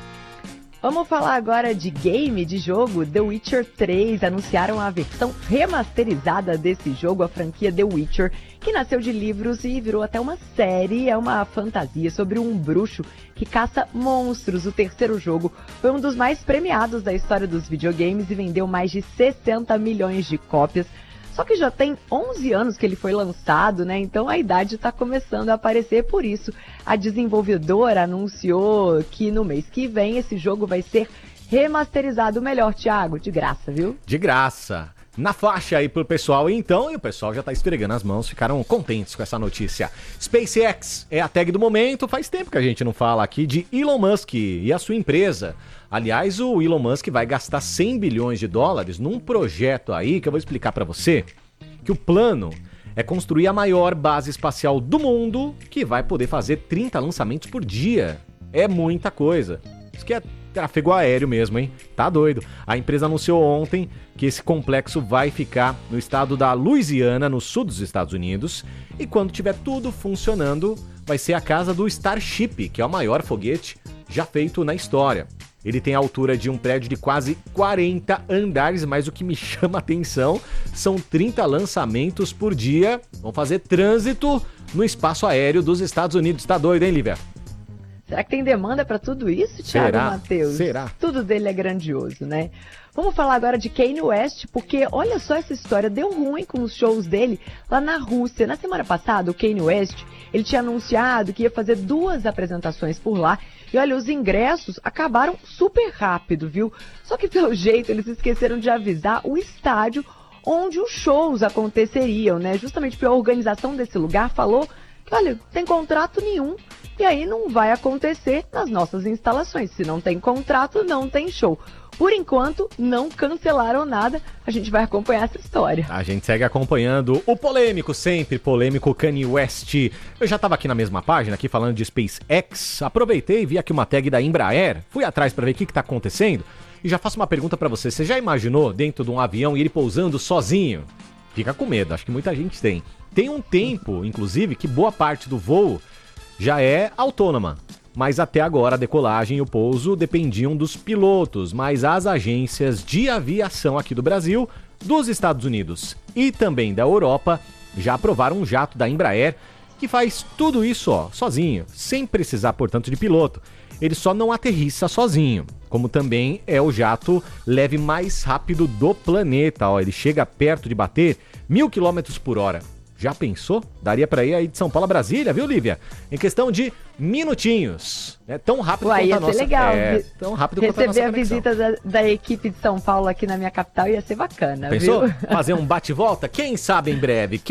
Speaker 2: Vamos falar agora de game, de jogo. The Witcher 3 anunciaram a versão remasterizada desse jogo, a franquia The Witcher, que nasceu de livros e virou até uma série. É uma fantasia sobre um bruxo que caça monstros. O terceiro jogo foi um dos mais premiados da história dos videogames e vendeu mais de 60 milhões de cópias. Só que já tem 11 anos que ele foi lançado, né? Então a idade está começando a aparecer. Por isso, a desenvolvedora anunciou que no mês que vem esse jogo vai ser remasterizado melhor, Thiago. De graça, viu?
Speaker 1: De graça. Na faixa aí pro pessoal, então, e o pessoal já tá esfregando as mãos, ficaram contentes com essa notícia. SpaceX é a tag do momento, faz tempo que a gente não fala aqui de Elon Musk e a sua empresa. Aliás, o Elon Musk vai gastar 100 bilhões de dólares num projeto aí que eu vou explicar pra você, que o plano é construir a maior base espacial do mundo, que vai poder fazer 30 lançamentos por dia. É muita coisa. Isso que é tráfego aéreo mesmo, hein? Tá doido. A empresa anunciou ontem que esse complexo vai ficar no estado da Louisiana, no sul dos Estados Unidos, e quando tiver tudo funcionando, vai ser a casa do Starship, que é o maior foguete já feito na história. Ele tem a altura de um prédio de quase 40 andares, mas o que me chama a atenção são 30 lançamentos por dia. Vão fazer trânsito no espaço aéreo dos Estados Unidos. Tá doido, hein, Lívia?
Speaker 2: Será que tem demanda para tudo isso, Thiago Matheus?
Speaker 1: Será?
Speaker 2: Tudo dele é grandioso, né? Vamos falar agora de Kanye West, porque olha só essa história, deu ruim com os shows dele lá na Rússia. Na semana passada, o Kanye West, ele tinha anunciado que ia fazer 2 apresentações por lá. E olha, os ingressos acabaram super rápido, viu? Só que pelo jeito eles esqueceram de avisar o estádio onde os shows aconteceriam, né? Justamente porque a organização desse lugar falou que, olha, não tem contrato nenhum. E aí não vai acontecer nas nossas instalações. Se não tem contrato, não tem show. Por enquanto, não cancelaram nada. A gente vai acompanhar essa história.
Speaker 1: A gente segue acompanhando o polêmico, sempre polêmico Kanye West. Eu já estava aqui na mesma página, aqui falando de SpaceX. Aproveitei e vi aqui uma tag da Embraer. Fui atrás para ver o que está acontecendo. E já faço uma pergunta para você. Você já imaginou dentro de um avião e ele pousando sozinho? Fica com medo, acho que muita gente tem. Tem um tempo, inclusive, que boa parte do voo já é autônoma, mas até agora a decolagem e o pouso dependiam dos pilotos, mas as agências de aviação aqui do Brasil, dos Estados Unidos e também da Europa já aprovaram um jato da Embraer que faz tudo isso sozinho, sem precisar, portanto, de piloto. Ele só não aterrissa sozinho, como também é o jato leve mais rápido do planeta. Ele chega perto de bater 1.000 km por hora. Já pensou? Daria pra ir aí de São Paulo a Brasília, viu, Lívia? Em questão de minutinhos. É tão rápido quanto a nossa...
Speaker 2: Ia ser legal.
Speaker 1: Tão rápido quanto a nossa
Speaker 2: conexão. Receber a visita da equipe de São Paulo aqui na minha capital ia ser bacana,
Speaker 1: pensou?
Speaker 2: Viu?
Speaker 1: Fazer um bate-volta? Quem sabe em breve,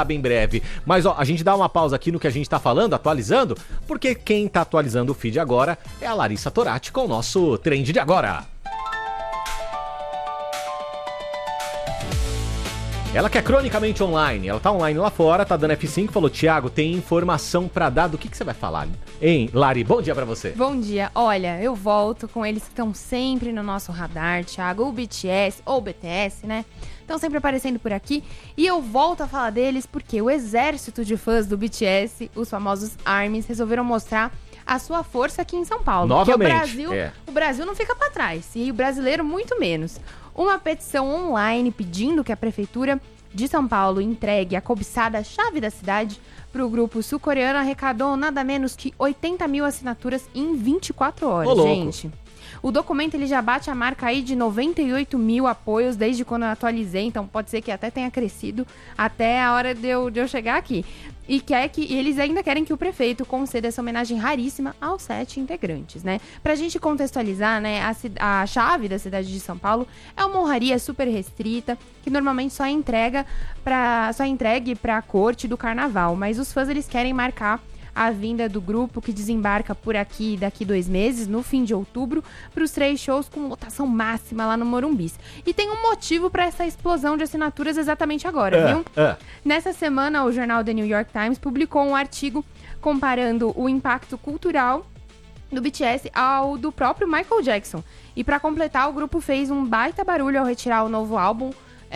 Speaker 1: Mas, a gente dá uma pausa aqui no que a gente tá falando, atualizando, porque quem tá atualizando o feed agora é a Larissa Torati com o nosso Trend de Agora. Ela que é cronicamente online, ela tá online lá fora, tá dando F5, falou, Thiago, tem informação pra dar, do que você vai falar? Hein, Lari, bom dia pra você.
Speaker 19: Bom dia, olha, eu volto com eles que estão sempre no nosso radar, Thiago, o BTS, ou BTS, né? Estão sempre aparecendo por aqui, e eu volto a falar deles porque o exército de fãs do BTS, os famosos ARMYs, resolveram mostrar a sua força aqui em São Paulo.
Speaker 1: Novamente,
Speaker 19: porque o Brasil não fica pra trás, e o brasileiro muito menos. Uma petição online pedindo que a Prefeitura de São Paulo entregue a cobiçada chave da cidade para o grupo sul-coreano arrecadou nada menos que 80 mil assinaturas em 24 horas, gente. O documento ele já bate a marca aí de 98 mil apoios desde quando eu atualizei, então pode ser que até tenha crescido até a hora de eu chegar aqui. E eles ainda querem que o prefeito conceda essa homenagem raríssima aos 7 integrantes, né? Pra gente contextualizar, né, a chave da cidade de São Paulo é uma honraria super restrita, que normalmente só é entregue pra corte do carnaval, mas os fãs eles querem marcar a vinda do grupo que desembarca por aqui daqui 2 meses, no fim de outubro, para os 3 shows com lotação máxima lá no Morumbi. E tem um motivo para essa explosão de assinaturas exatamente agora, viu? Nessa semana, o jornal The New York Times publicou um artigo comparando o impacto cultural do BTS ao do próprio Michael Jackson. E para completar, o grupo fez um baita barulho ao retirar o novo álbum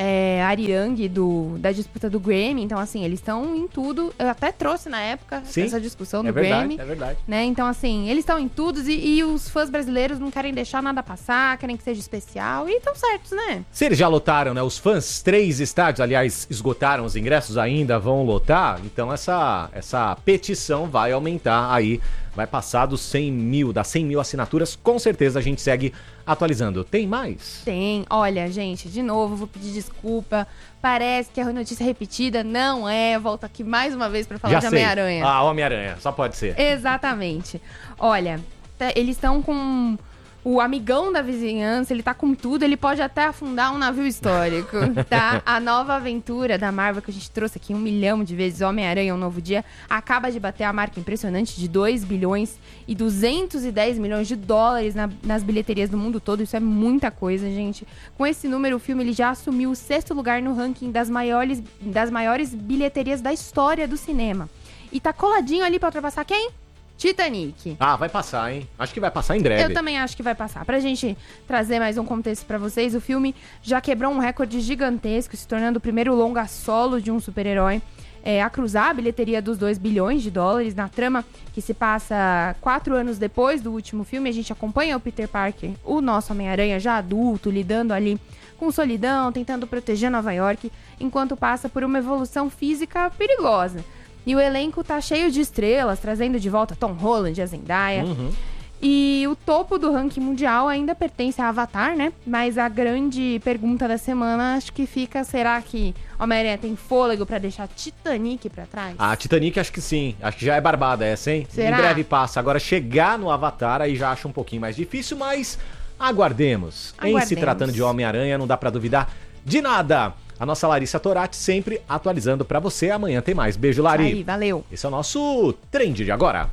Speaker 19: Arirang da disputa do Grammy. Então, assim, eles estão em tudo. Eu até trouxe na época essa discussão do Grammy.
Speaker 1: É verdade.
Speaker 19: Né? Então, assim, eles estão em tudo e os fãs brasileiros não querem deixar nada passar, querem que seja especial e estão certos, né?
Speaker 1: Se eles já lotaram, né? Os fãs, 3 estádios, aliás, esgotaram os ingressos, ainda vão lotar. Então, essa petição vai aumentar aí. Vai passar dos 100 mil, das 100 mil assinaturas. Com certeza a gente segue atualizando. Tem mais?
Speaker 19: Tem. Olha, gente, de novo, vou pedir desculpa. Parece que a notícia repetida não é. Volto aqui mais uma vez para falar de Homem-Aranha.
Speaker 1: Homem-Aranha, só pode ser.
Speaker 19: Exatamente. Olha, eles estão com o amigão da vizinhança, ele tá com tudo, ele pode até afundar um navio histórico, tá? A nova aventura da Marvel, que a gente trouxe aqui 1 milhão de vezes, Homem-Aranha, Um Novo Dia, acaba de bater a marca impressionante de 2 bilhões e 210 milhões de dólares nas bilheterias do mundo todo. Isso é muita coisa, gente. Com esse número, o filme ele já assumiu o 6º lugar no ranking das maiores bilheterias da história do cinema. E tá coladinho ali pra ultrapassar quem? Titanic.
Speaker 1: Vai passar, hein? Acho que vai passar em breve.
Speaker 19: Eu também acho que vai passar. Pra gente trazer mais um contexto pra vocês, o filme já quebrou um recorde gigantesco, se tornando o primeiro longa solo de um super-herói a cruzar a bilheteria dos 2 bilhões de dólares. Na trama, que se passa 4 anos depois do último filme, a gente acompanha o Peter Parker, o nosso Homem-Aranha já adulto, lidando ali com solidão, tentando proteger Nova York, enquanto passa por uma evolução física perigosa. E o elenco tá cheio de estrelas, trazendo de volta Tom Holland e a Zendaya. E o topo do ranking mundial ainda pertence a Avatar, né? Mas a grande pergunta da semana, acho que fica, será que Homem-Aranha tem fôlego pra deixar Titanic pra trás?
Speaker 1: Titanic acho que sim. Acho que já é barbada essa, hein?
Speaker 19: Será?
Speaker 1: Em breve passa. Agora chegar no Avatar aí já acho um pouquinho mais difícil, mas aguardemos. Em se tratando de Homem-Aranha, não dá pra duvidar de nada. A nossa Larissa Torati sempre atualizando pra você. Amanhã tem mais. Beijo, Lari.
Speaker 19: Aí, valeu.
Speaker 1: Esse é o nosso Trend de agora.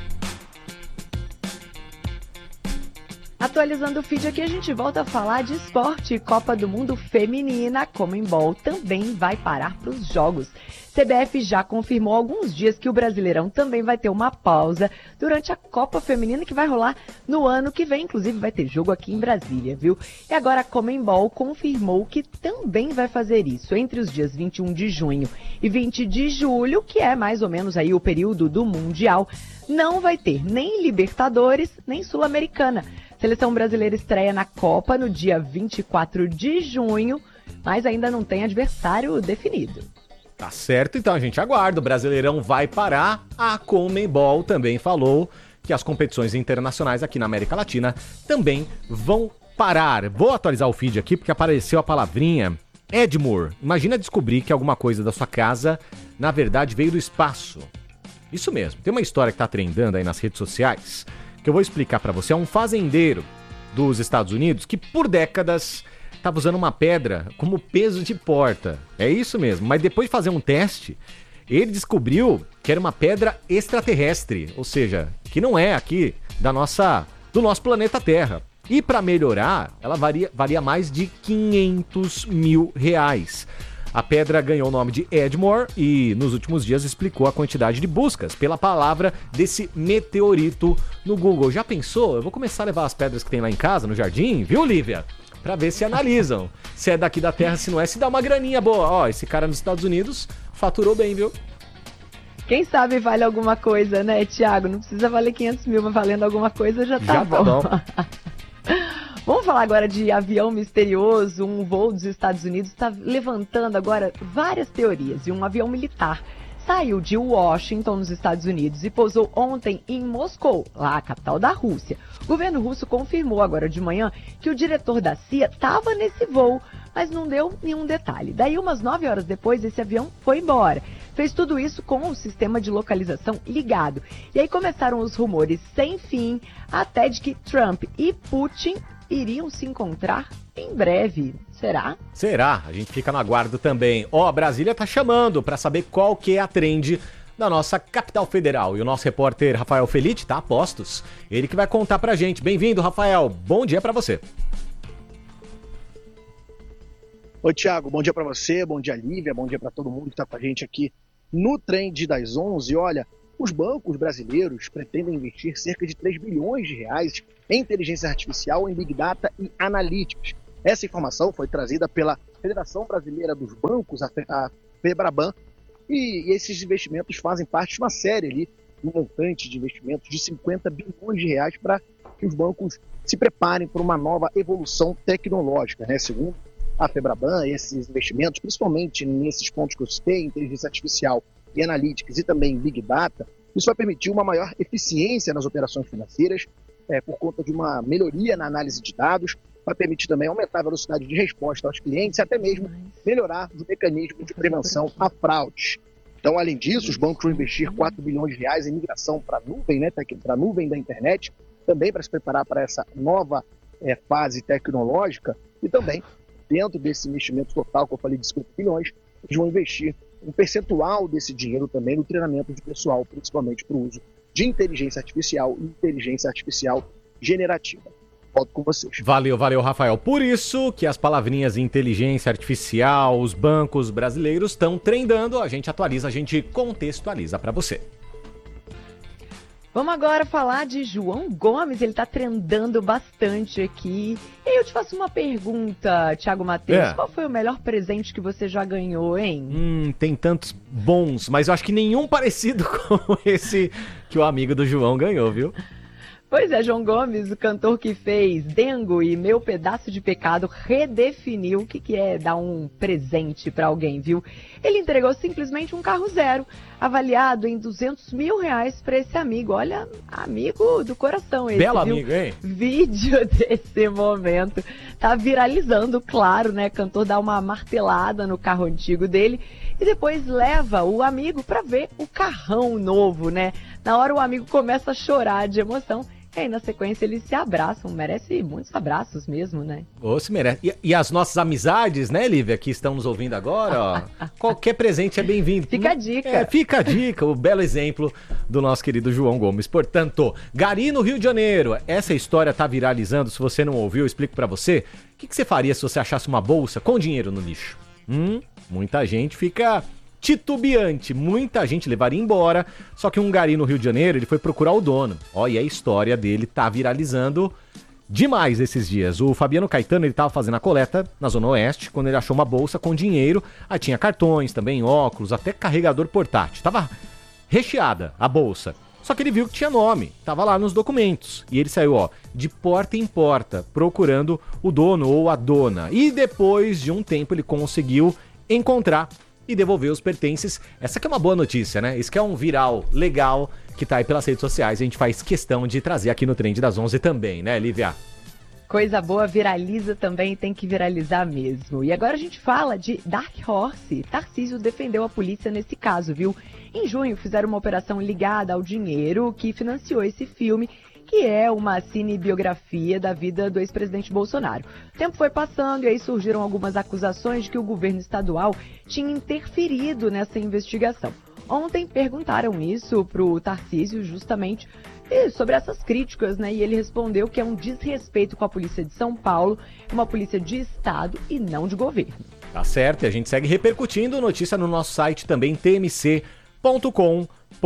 Speaker 2: Atualizando o feed aqui, a gente volta a falar de esporte. Copa do Mundo Feminina, Conmebol também vai parar para os jogos. CBF já confirmou há alguns dias que o Brasileirão também vai ter uma pausa durante a Copa Feminina, que vai rolar no ano que vem. Inclusive vai ter jogo aqui em Brasília, viu? E agora a Conmebol confirmou que também vai fazer isso entre os dias 21 de junho e 20 de julho, que é mais ou menos aí o período do Mundial. Não vai ter nem Libertadores, nem Sul-Americana. Seleção brasileira estreia na Copa no dia 24 de junho, mas ainda não tem adversário definido.
Speaker 1: Tá certo, então a gente aguarda. O Brasileirão vai parar. A Conmebol também falou que as competições internacionais aqui na América Latina também vão parar. Vou atualizar o feed aqui porque apareceu a palavrinha Edmure. Imagina descobrir que alguma coisa da sua casa, na verdade, veio do espaço. Isso mesmo. Tem uma história que tá trendando aí nas redes sociais que eu vou explicar pra você. É um fazendeiro dos Estados Unidos que por décadas estava usando uma pedra como peso de porta. É isso mesmo. Mas depois de fazer um teste, ele descobriu que era uma pedra extraterrestre. Ou seja, que não é aqui do nosso planeta Terra. E para melhorar, ela valia mais de R$500 mil. A pedra ganhou o nome de Edmore e nos últimos dias explicou a quantidade de buscas pela palavra desse meteorito no Google. Já pensou? Eu vou começar a levar as pedras que tem lá em casa, no jardim, viu, Lívia? Pra ver se analisam. Se é daqui da Terra, se não é, se dá uma graninha boa. Ó, esse cara nos Estados Unidos faturou bem, viu?
Speaker 2: Quem sabe vale alguma coisa, né, Thiago? Não precisa valer 500 mil, mas valendo alguma coisa já tá bom. Vamos falar agora de avião misterioso. Um voo dos Estados Unidos está levantando agora várias teorias. E um avião militar saiu de Washington, nos Estados Unidos, e pousou ontem em Moscou, lá a capital da Rússia. O governo russo confirmou agora de manhã que o diretor da CIA estava nesse voo, mas não deu nenhum detalhe. Daí, umas 9 horas depois, esse avião foi embora. Fez tudo isso com o sistema de localização ligado. E aí começaram os rumores sem fim, até de que Trump e Putin iriam se encontrar em breve. Será?
Speaker 1: Será? A gente fica no aguardo também. Brasília tá chamando para saber qual que é a trend da nossa capital federal. E o nosso repórter Rafael Felitti tá a postos. Ele que vai contar pra gente. Bem-vindo, Rafael. Bom dia para você.
Speaker 4: Oi, Thiago. Bom dia para você, bom dia, Lívia, bom dia para todo mundo que tá com a gente aqui no Trend das 11. Olha, os bancos brasileiros pretendem investir cerca de 3 bilhões de reais em inteligência artificial, em Big Data e Analytics. Essa informação foi trazida pela Federação Brasileira dos Bancos, a FEBRABAN, e esses investimentos fazem parte de uma série ali, um montante de investimentos de 50 bilhões de reais para que os bancos se preparem para uma nova evolução tecnológica, né? Segundo a FEBRABAN, esses investimentos, principalmente nesses pontos que eu citei, inteligência artificial e analytics e também Big Data, isso vai permitir uma maior eficiência nas operações financeiras, por conta de uma melhoria na análise de dados, vai permitir também aumentar a velocidade de resposta aos clientes e até mesmo melhorar os mecanismos de prevenção a fraudes. Então, além disso, os bancos vão investir 4 bilhões de reais em migração para a nuvem, né, para a nuvem da internet, também para se preparar para essa nova fase tecnológica e também, dentro desse investimento total que eu falei de 50 bilhões, eles vão investir um percentual desse dinheiro também no treinamento de pessoal, principalmente para o uso de inteligência artificial e inteligência artificial generativa. Volto com vocês.
Speaker 1: Valeu, Rafael. Por isso que as palavrinhas inteligência artificial, os bancos brasileiros estão trendando, a gente atualiza, a gente contextualiza para você.
Speaker 2: Vamos agora falar de João Gomes, ele tá trendando bastante aqui. E eu te faço uma pergunta, Thiago Matheus, qual foi o melhor presente que você já ganhou, hein?
Speaker 1: Tem tantos bons, mas eu acho que nenhum parecido com esse que o amigo do João ganhou, viu?
Speaker 2: Pois é, João Gomes, o cantor que fez Dengo e Meu Pedaço de Pecado, redefiniu o que é dar um presente pra alguém, viu? Ele entregou simplesmente um carro zero, avaliado em R$200 mil pra esse amigo. Olha, amigo do coração esse,
Speaker 1: Belo
Speaker 2: viu?
Speaker 1: Amigo, hein?
Speaker 2: Vídeo desse momento tá viralizando, claro, né? O cantor dá uma martelada no carro antigo dele e depois leva o amigo pra ver o carrão novo, né? Na hora o amigo começa a chorar de emoção. E aí, na sequência, eles se abraçam. Merece muitos abraços mesmo, né?
Speaker 1: Se merece. E as nossas amizades, né, Lívia, que estão nos ouvindo agora, ó. Qualquer presente é bem-vindo.
Speaker 2: Fica a dica.
Speaker 1: Fica a dica, o belo exemplo do nosso querido João Gomes. Portanto, Gari, no Rio de Janeiro. Essa história tá viralizando. Se você não ouviu, eu explico pra você. O que você faria se você achasse uma bolsa com dinheiro no lixo? Muita gente fica titubeante, muita gente levaria embora, só que um gari no Rio de Janeiro, ele foi procurar o dono. E a história dele tá viralizando demais esses dias. O Fabiano Caetano, ele tava fazendo a coleta na Zona Oeste, quando ele achou uma bolsa com dinheiro, aí tinha cartões também, óculos, até carregador portátil. Tava recheada a bolsa. Só que ele viu que tinha nome, tava lá nos documentos. E ele saiu, de porta em porta, procurando o dono ou a dona. E depois de um tempo ele conseguiu encontrar e devolver os pertences. Essa que é uma boa notícia, né? Isso que é um viral legal que tá aí pelas redes sociais. A gente faz questão de trazer aqui no Trend das 11 também, né, Lívia?
Speaker 2: Coisa boa, viraliza também, tem que viralizar mesmo. E agora a gente fala de Dark Horse. Tarcísio defendeu a polícia nesse caso, viu? Em junho fizeram uma operação ligada ao dinheiro que financiou esse filme, que é uma cinebiografia da vida do ex-presidente Bolsonaro. O tempo foi passando e aí surgiram algumas acusações de que o governo estadual tinha interferido nessa investigação. Ontem perguntaram isso para o Tarcísio justamente sobre essas críticas, né? E ele respondeu que é um desrespeito com a polícia de São Paulo, uma polícia de estado e não de governo.
Speaker 1: Tá certo, e a gente segue repercutindo notícia no nosso site também, tmc.com.br.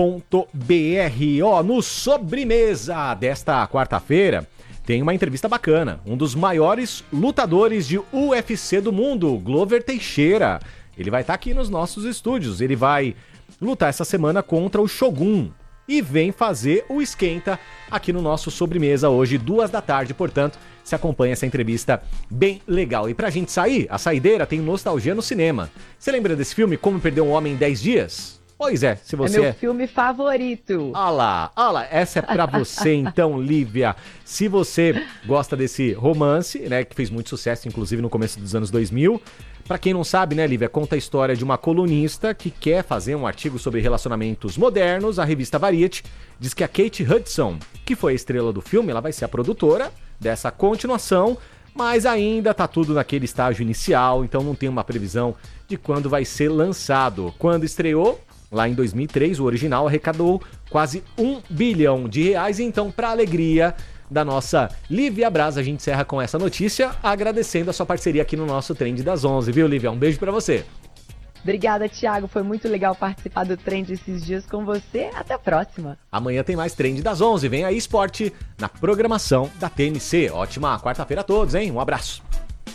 Speaker 1: No Sobremesa desta quarta-feira tem uma entrevista bacana. Um dos maiores lutadores de UFC do mundo, Glover Teixeira. Ele vai estar aqui nos nossos estúdios. Ele vai lutar essa semana contra o Shogun e vem fazer o esquenta aqui no nosso Sobremesa hoje, 14h. Portanto, se acompanha essa entrevista bem legal. E pra gente sair, a saideira tem Nostalgia no Cinema. Você lembra desse filme Como Perder um Homem em 10 Dias? Pois é, se você...
Speaker 2: É meu filme favorito.
Speaker 1: Olha lá, essa é pra você então, Lívia. Se você gosta desse romance, né, que fez muito sucesso, inclusive no começo dos anos 2000, pra quem não sabe, né, Lívia, conta a história de uma colunista que quer fazer um artigo sobre relacionamentos modernos. A revista Variety diz que a Kate Hudson, que foi a estrela do filme, ela vai ser a produtora dessa continuação, mas ainda tá tudo naquele estágio inicial, então não tem uma previsão de quando vai ser lançado. Quando estreou, lá em 2003, o original arrecadou quase R$1 bilhão. Então, para alegria da nossa Lívia Braz, a gente encerra com essa notícia, agradecendo a sua parceria aqui no nosso Trend das 11, viu, Lívia? Um beijo para você.
Speaker 2: Obrigada, Thiago. Foi muito legal participar do Trend esses dias com você. Até a próxima.
Speaker 1: Amanhã tem mais Trend das 11. Vem aí, esporte, na programação da TMC. Ótima quarta-feira a todos, hein? Um abraço.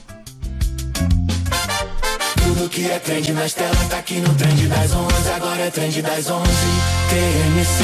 Speaker 6: Tudo que é trend nas telas tá aqui no Trend das 11. Agora é Trend das 11, TMC.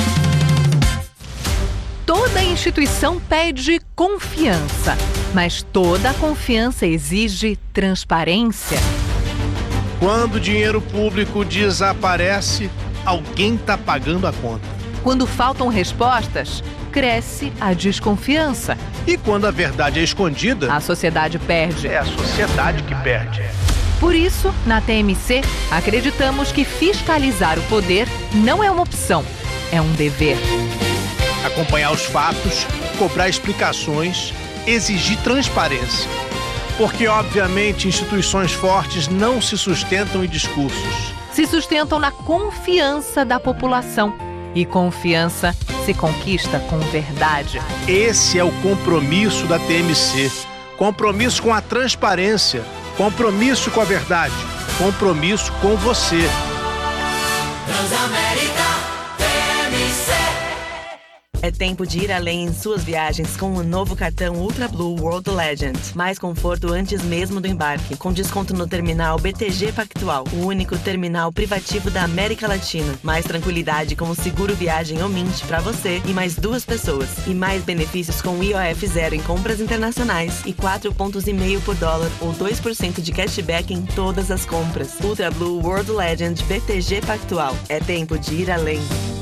Speaker 5: Toda instituição pede confiança, mas toda confiança exige transparência.
Speaker 7: Quando o dinheiro público desaparece, alguém está pagando a conta.
Speaker 5: Quando faltam respostas, cresce a desconfiança.
Speaker 7: E quando a verdade é escondida,
Speaker 5: a sociedade perde.
Speaker 7: É a sociedade que perde.
Speaker 5: Por isso, na TMC, acreditamos que fiscalizar o poder não é uma opção, é um dever.
Speaker 7: Acompanhar os fatos, cobrar explicações, exigir transparência. Porque, obviamente, instituições fortes não se sustentam em discursos.
Speaker 5: Se sustentam na confiança da população. E confiança se conquista com verdade.
Speaker 7: Esse é o compromisso da TMC. Compromisso com a transparência. Compromisso com a verdade. Compromisso com você.
Speaker 6: Transamérica TMC.
Speaker 8: É tempo de ir além em suas viagens com o novo cartão Ultra Blue World Legend. Mais conforto antes mesmo do embarque, com desconto no terminal BTG Pactual, o único terminal privativo da América Latina. Mais tranquilidade com o seguro viagem ou Mint para você e mais 2 pessoas. E mais benefícios com IOF zero em compras internacionais e 4,5 pontos por dólar ou 2% de cashback em todas as compras. Ultra Blue World Legend BTG Pactual. É tempo de ir além.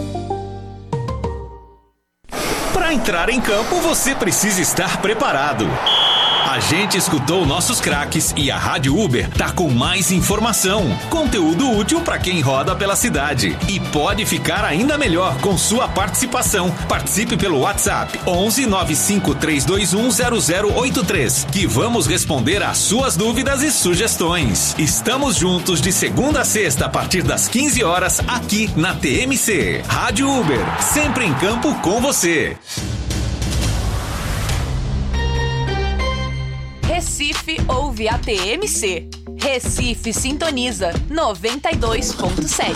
Speaker 10: Para entrar em campo, você precisa estar preparado. A gente escutou nossos craques e a Rádio Uber tá com mais informação, conteúdo útil para quem roda pela cidade. E pode ficar ainda melhor com sua participação. Participe pelo WhatsApp 11 95 321 0083, que vamos responder às suas dúvidas e sugestões. Estamos juntos de segunda a sexta a partir das 15 horas aqui na TMC. Rádio Uber, sempre em campo com você.
Speaker 24: Recife ouve a TMC. Recife sintoniza 92.7.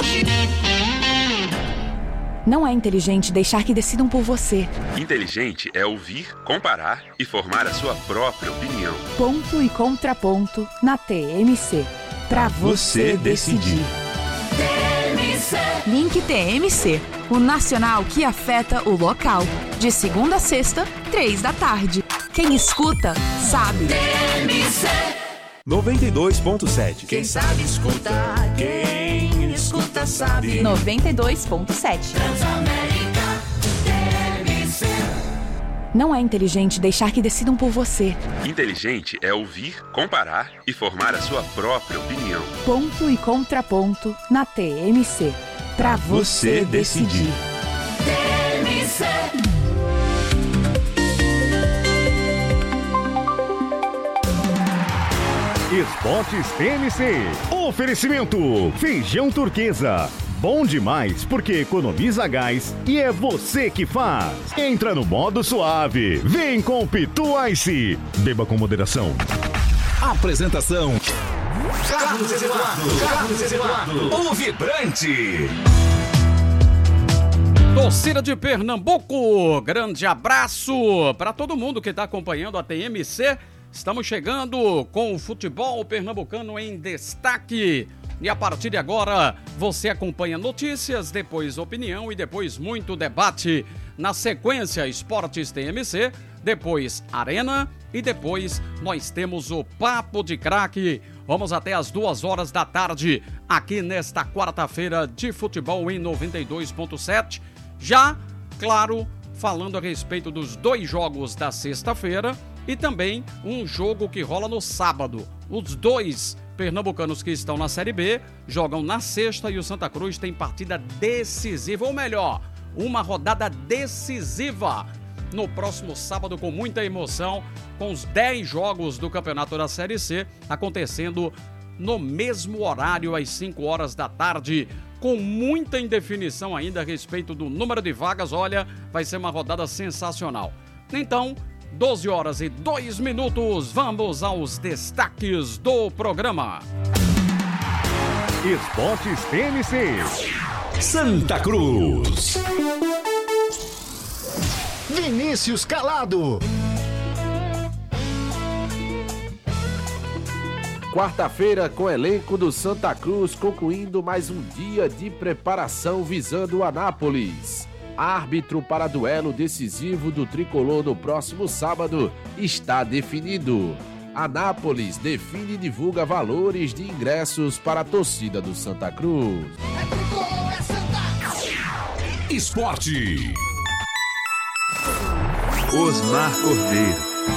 Speaker 21: Não é inteligente deixar que decidam por você.
Speaker 23: Inteligente é ouvir, comparar e formar a sua própria opinião.
Speaker 21: Ponto e contraponto na TMC. Pra você decidir.
Speaker 24: TMC.
Speaker 21: Link TMC, o nacional que afeta o local. De segunda a sexta, 3 da tarde. Quem escuta, sabe.
Speaker 24: TMC
Speaker 28: 92.7.
Speaker 6: Quem sabe escutar, quem escuta sabe.
Speaker 21: 92.7.
Speaker 6: Transamérica TMC.
Speaker 21: Não é inteligente deixar que decidam por você.
Speaker 23: Inteligente é ouvir, comparar e formar a sua própria opinião.
Speaker 21: Ponto e contraponto na TMC. Pra você decidir.
Speaker 6: TMC.
Speaker 22: Esportes TMC. Oferecimento: feijão turquesa. Bom demais porque economiza gás e é você que faz. Entra no modo suave. Vem com Pitu Ice. Beba com moderação.
Speaker 28: Apresentação: Carlos Eduardo. O Vibrante.
Speaker 12: Torcida de Pernambuco, grande abraço para todo mundo que está acompanhando a TMC. Estamos chegando com o futebol pernambucano em destaque. E a partir de agora, você acompanha notícias, depois opinião e depois muito debate. Na sequência, Esportes TMC, depois Arena e depois nós temos o Papo de Craque, Vamos até as 2 da tarde, aqui nesta quarta-feira de futebol em 92.7. Já, claro, falando a respeito dos 2 jogos da sexta-feira e também um jogo que rola no sábado. Os 2 pernambucanos que estão na Série B jogam na sexta e o Santa Cruz tem partida decisiva, ou melhor, uma rodada decisiva no próximo sábado com muita emoção, com os 10 jogos do Campeonato da Série C acontecendo no mesmo horário, às 5 horas da tarde, com muita indefinição ainda a respeito do número de vagas. Olha, vai ser uma rodada sensacional. Então, 12h02, vamos aos destaques do programa.
Speaker 22: Esportes TMC.
Speaker 27: Santa Cruz.
Speaker 22: Vinícius Calado.
Speaker 9: Quarta-feira com o elenco do Santa Cruz concluindo mais um dia de preparação visando o Anápolis. Árbitro para duelo decisivo do Tricolor no próximo sábado está definido. Anápolis define e divulga valores de ingressos para a torcida do Santa Cruz.
Speaker 27: Esporte.
Speaker 9: Osmar Cordeiro.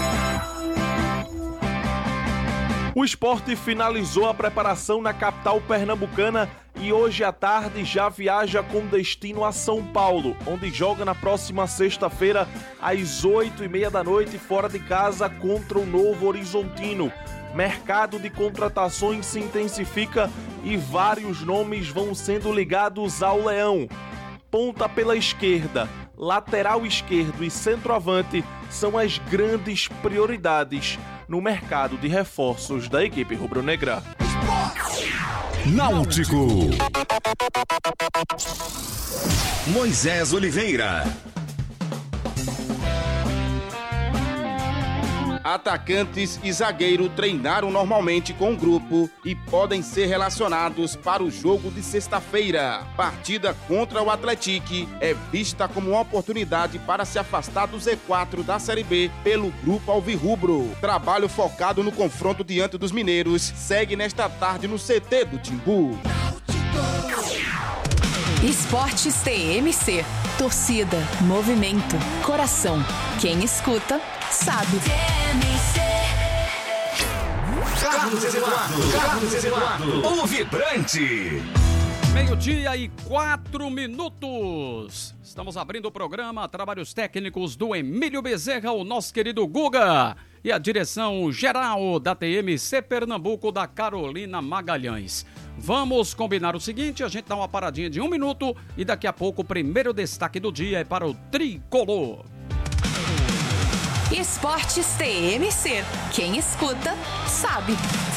Speaker 13: O Sport finalizou a preparação na capital pernambucana e hoje à tarde já viaja com destino a São Paulo, onde joga na próxima sexta-feira às 8h30 da noite fora de casa contra o Novo Horizontino. Mercado de contratações se intensifica e vários nomes vão sendo ligados ao Leão. Ponta pela esquerda, lateral esquerdo e centroavante são as grandes prioridades no mercado de reforços da equipe rubro-negra.
Speaker 27: Náutico. Moisés Oliveira.
Speaker 14: Atacantes e zagueiro treinaram normalmente com o grupo e podem ser relacionados para o jogo de sexta-feira. Partida contra o Atlético é vista como uma oportunidade para se afastar do Z4 da Série B pelo grupo alvirrubro. Trabalho focado no confronto diante dos mineiros segue nesta tarde no CT do Timbu.
Speaker 21: Esportes TMC. Torcida, movimento, coração. Quem escuta, sabe.
Speaker 27: Carlos Eduardo. O vibrante.
Speaker 12: 12h04. Estamos abrindo o programa. Trabalhos técnicos do Emílio Bezerra, o nosso querido Guga. E a direção geral da TMC Pernambuco, da Carolina Magalhães. Vamos combinar o seguinte, a gente dá uma paradinha de 1 minuto e daqui a pouco o primeiro destaque do dia é para o Tricolor.
Speaker 21: Esportes TMC. Quem escuta, sabe.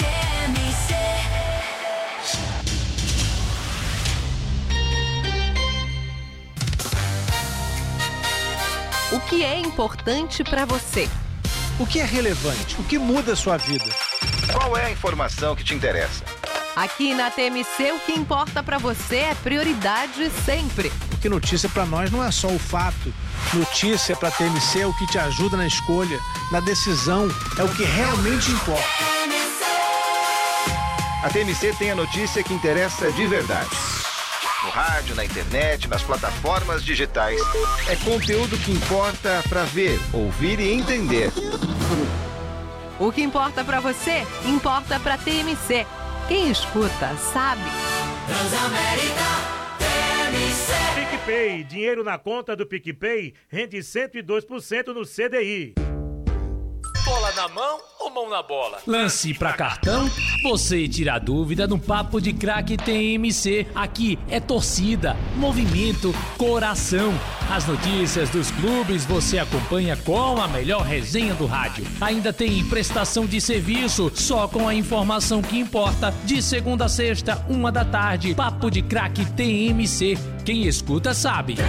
Speaker 5: O que é importante para você?
Speaker 7: O que é relevante? O que muda a sua vida?
Speaker 15: Qual é a informação que te interessa?
Speaker 5: Aqui na TMC, o que importa para você é prioridade sempre.
Speaker 7: Porque notícia para nós não é só o fato. Notícia para a TMC é o que te ajuda na escolha, na decisão, é o que realmente importa.
Speaker 15: A TMC tem a notícia que interessa de verdade. No rádio, na internet, nas plataformas digitais. É conteúdo que importa para ver, ouvir e entender.
Speaker 5: O que importa para você, importa para a TMC. Quem escuta, sabe.
Speaker 16: Transamérica, TMC. PicPay, dinheiro na conta do PicPay rende 102% no CDI.
Speaker 17: Bola na mão ou mão na bola?
Speaker 18: Lance pra cartão, você tira a dúvida no Papo de Craque TMC. Aqui é torcida, movimento, coração. As notícias dos clubes você acompanha com a melhor resenha do rádio. Ainda tem prestação de serviço, só com a informação que importa. De segunda a sexta, 1 da tarde, Papo de Craque TMC. Quem escuta sabe.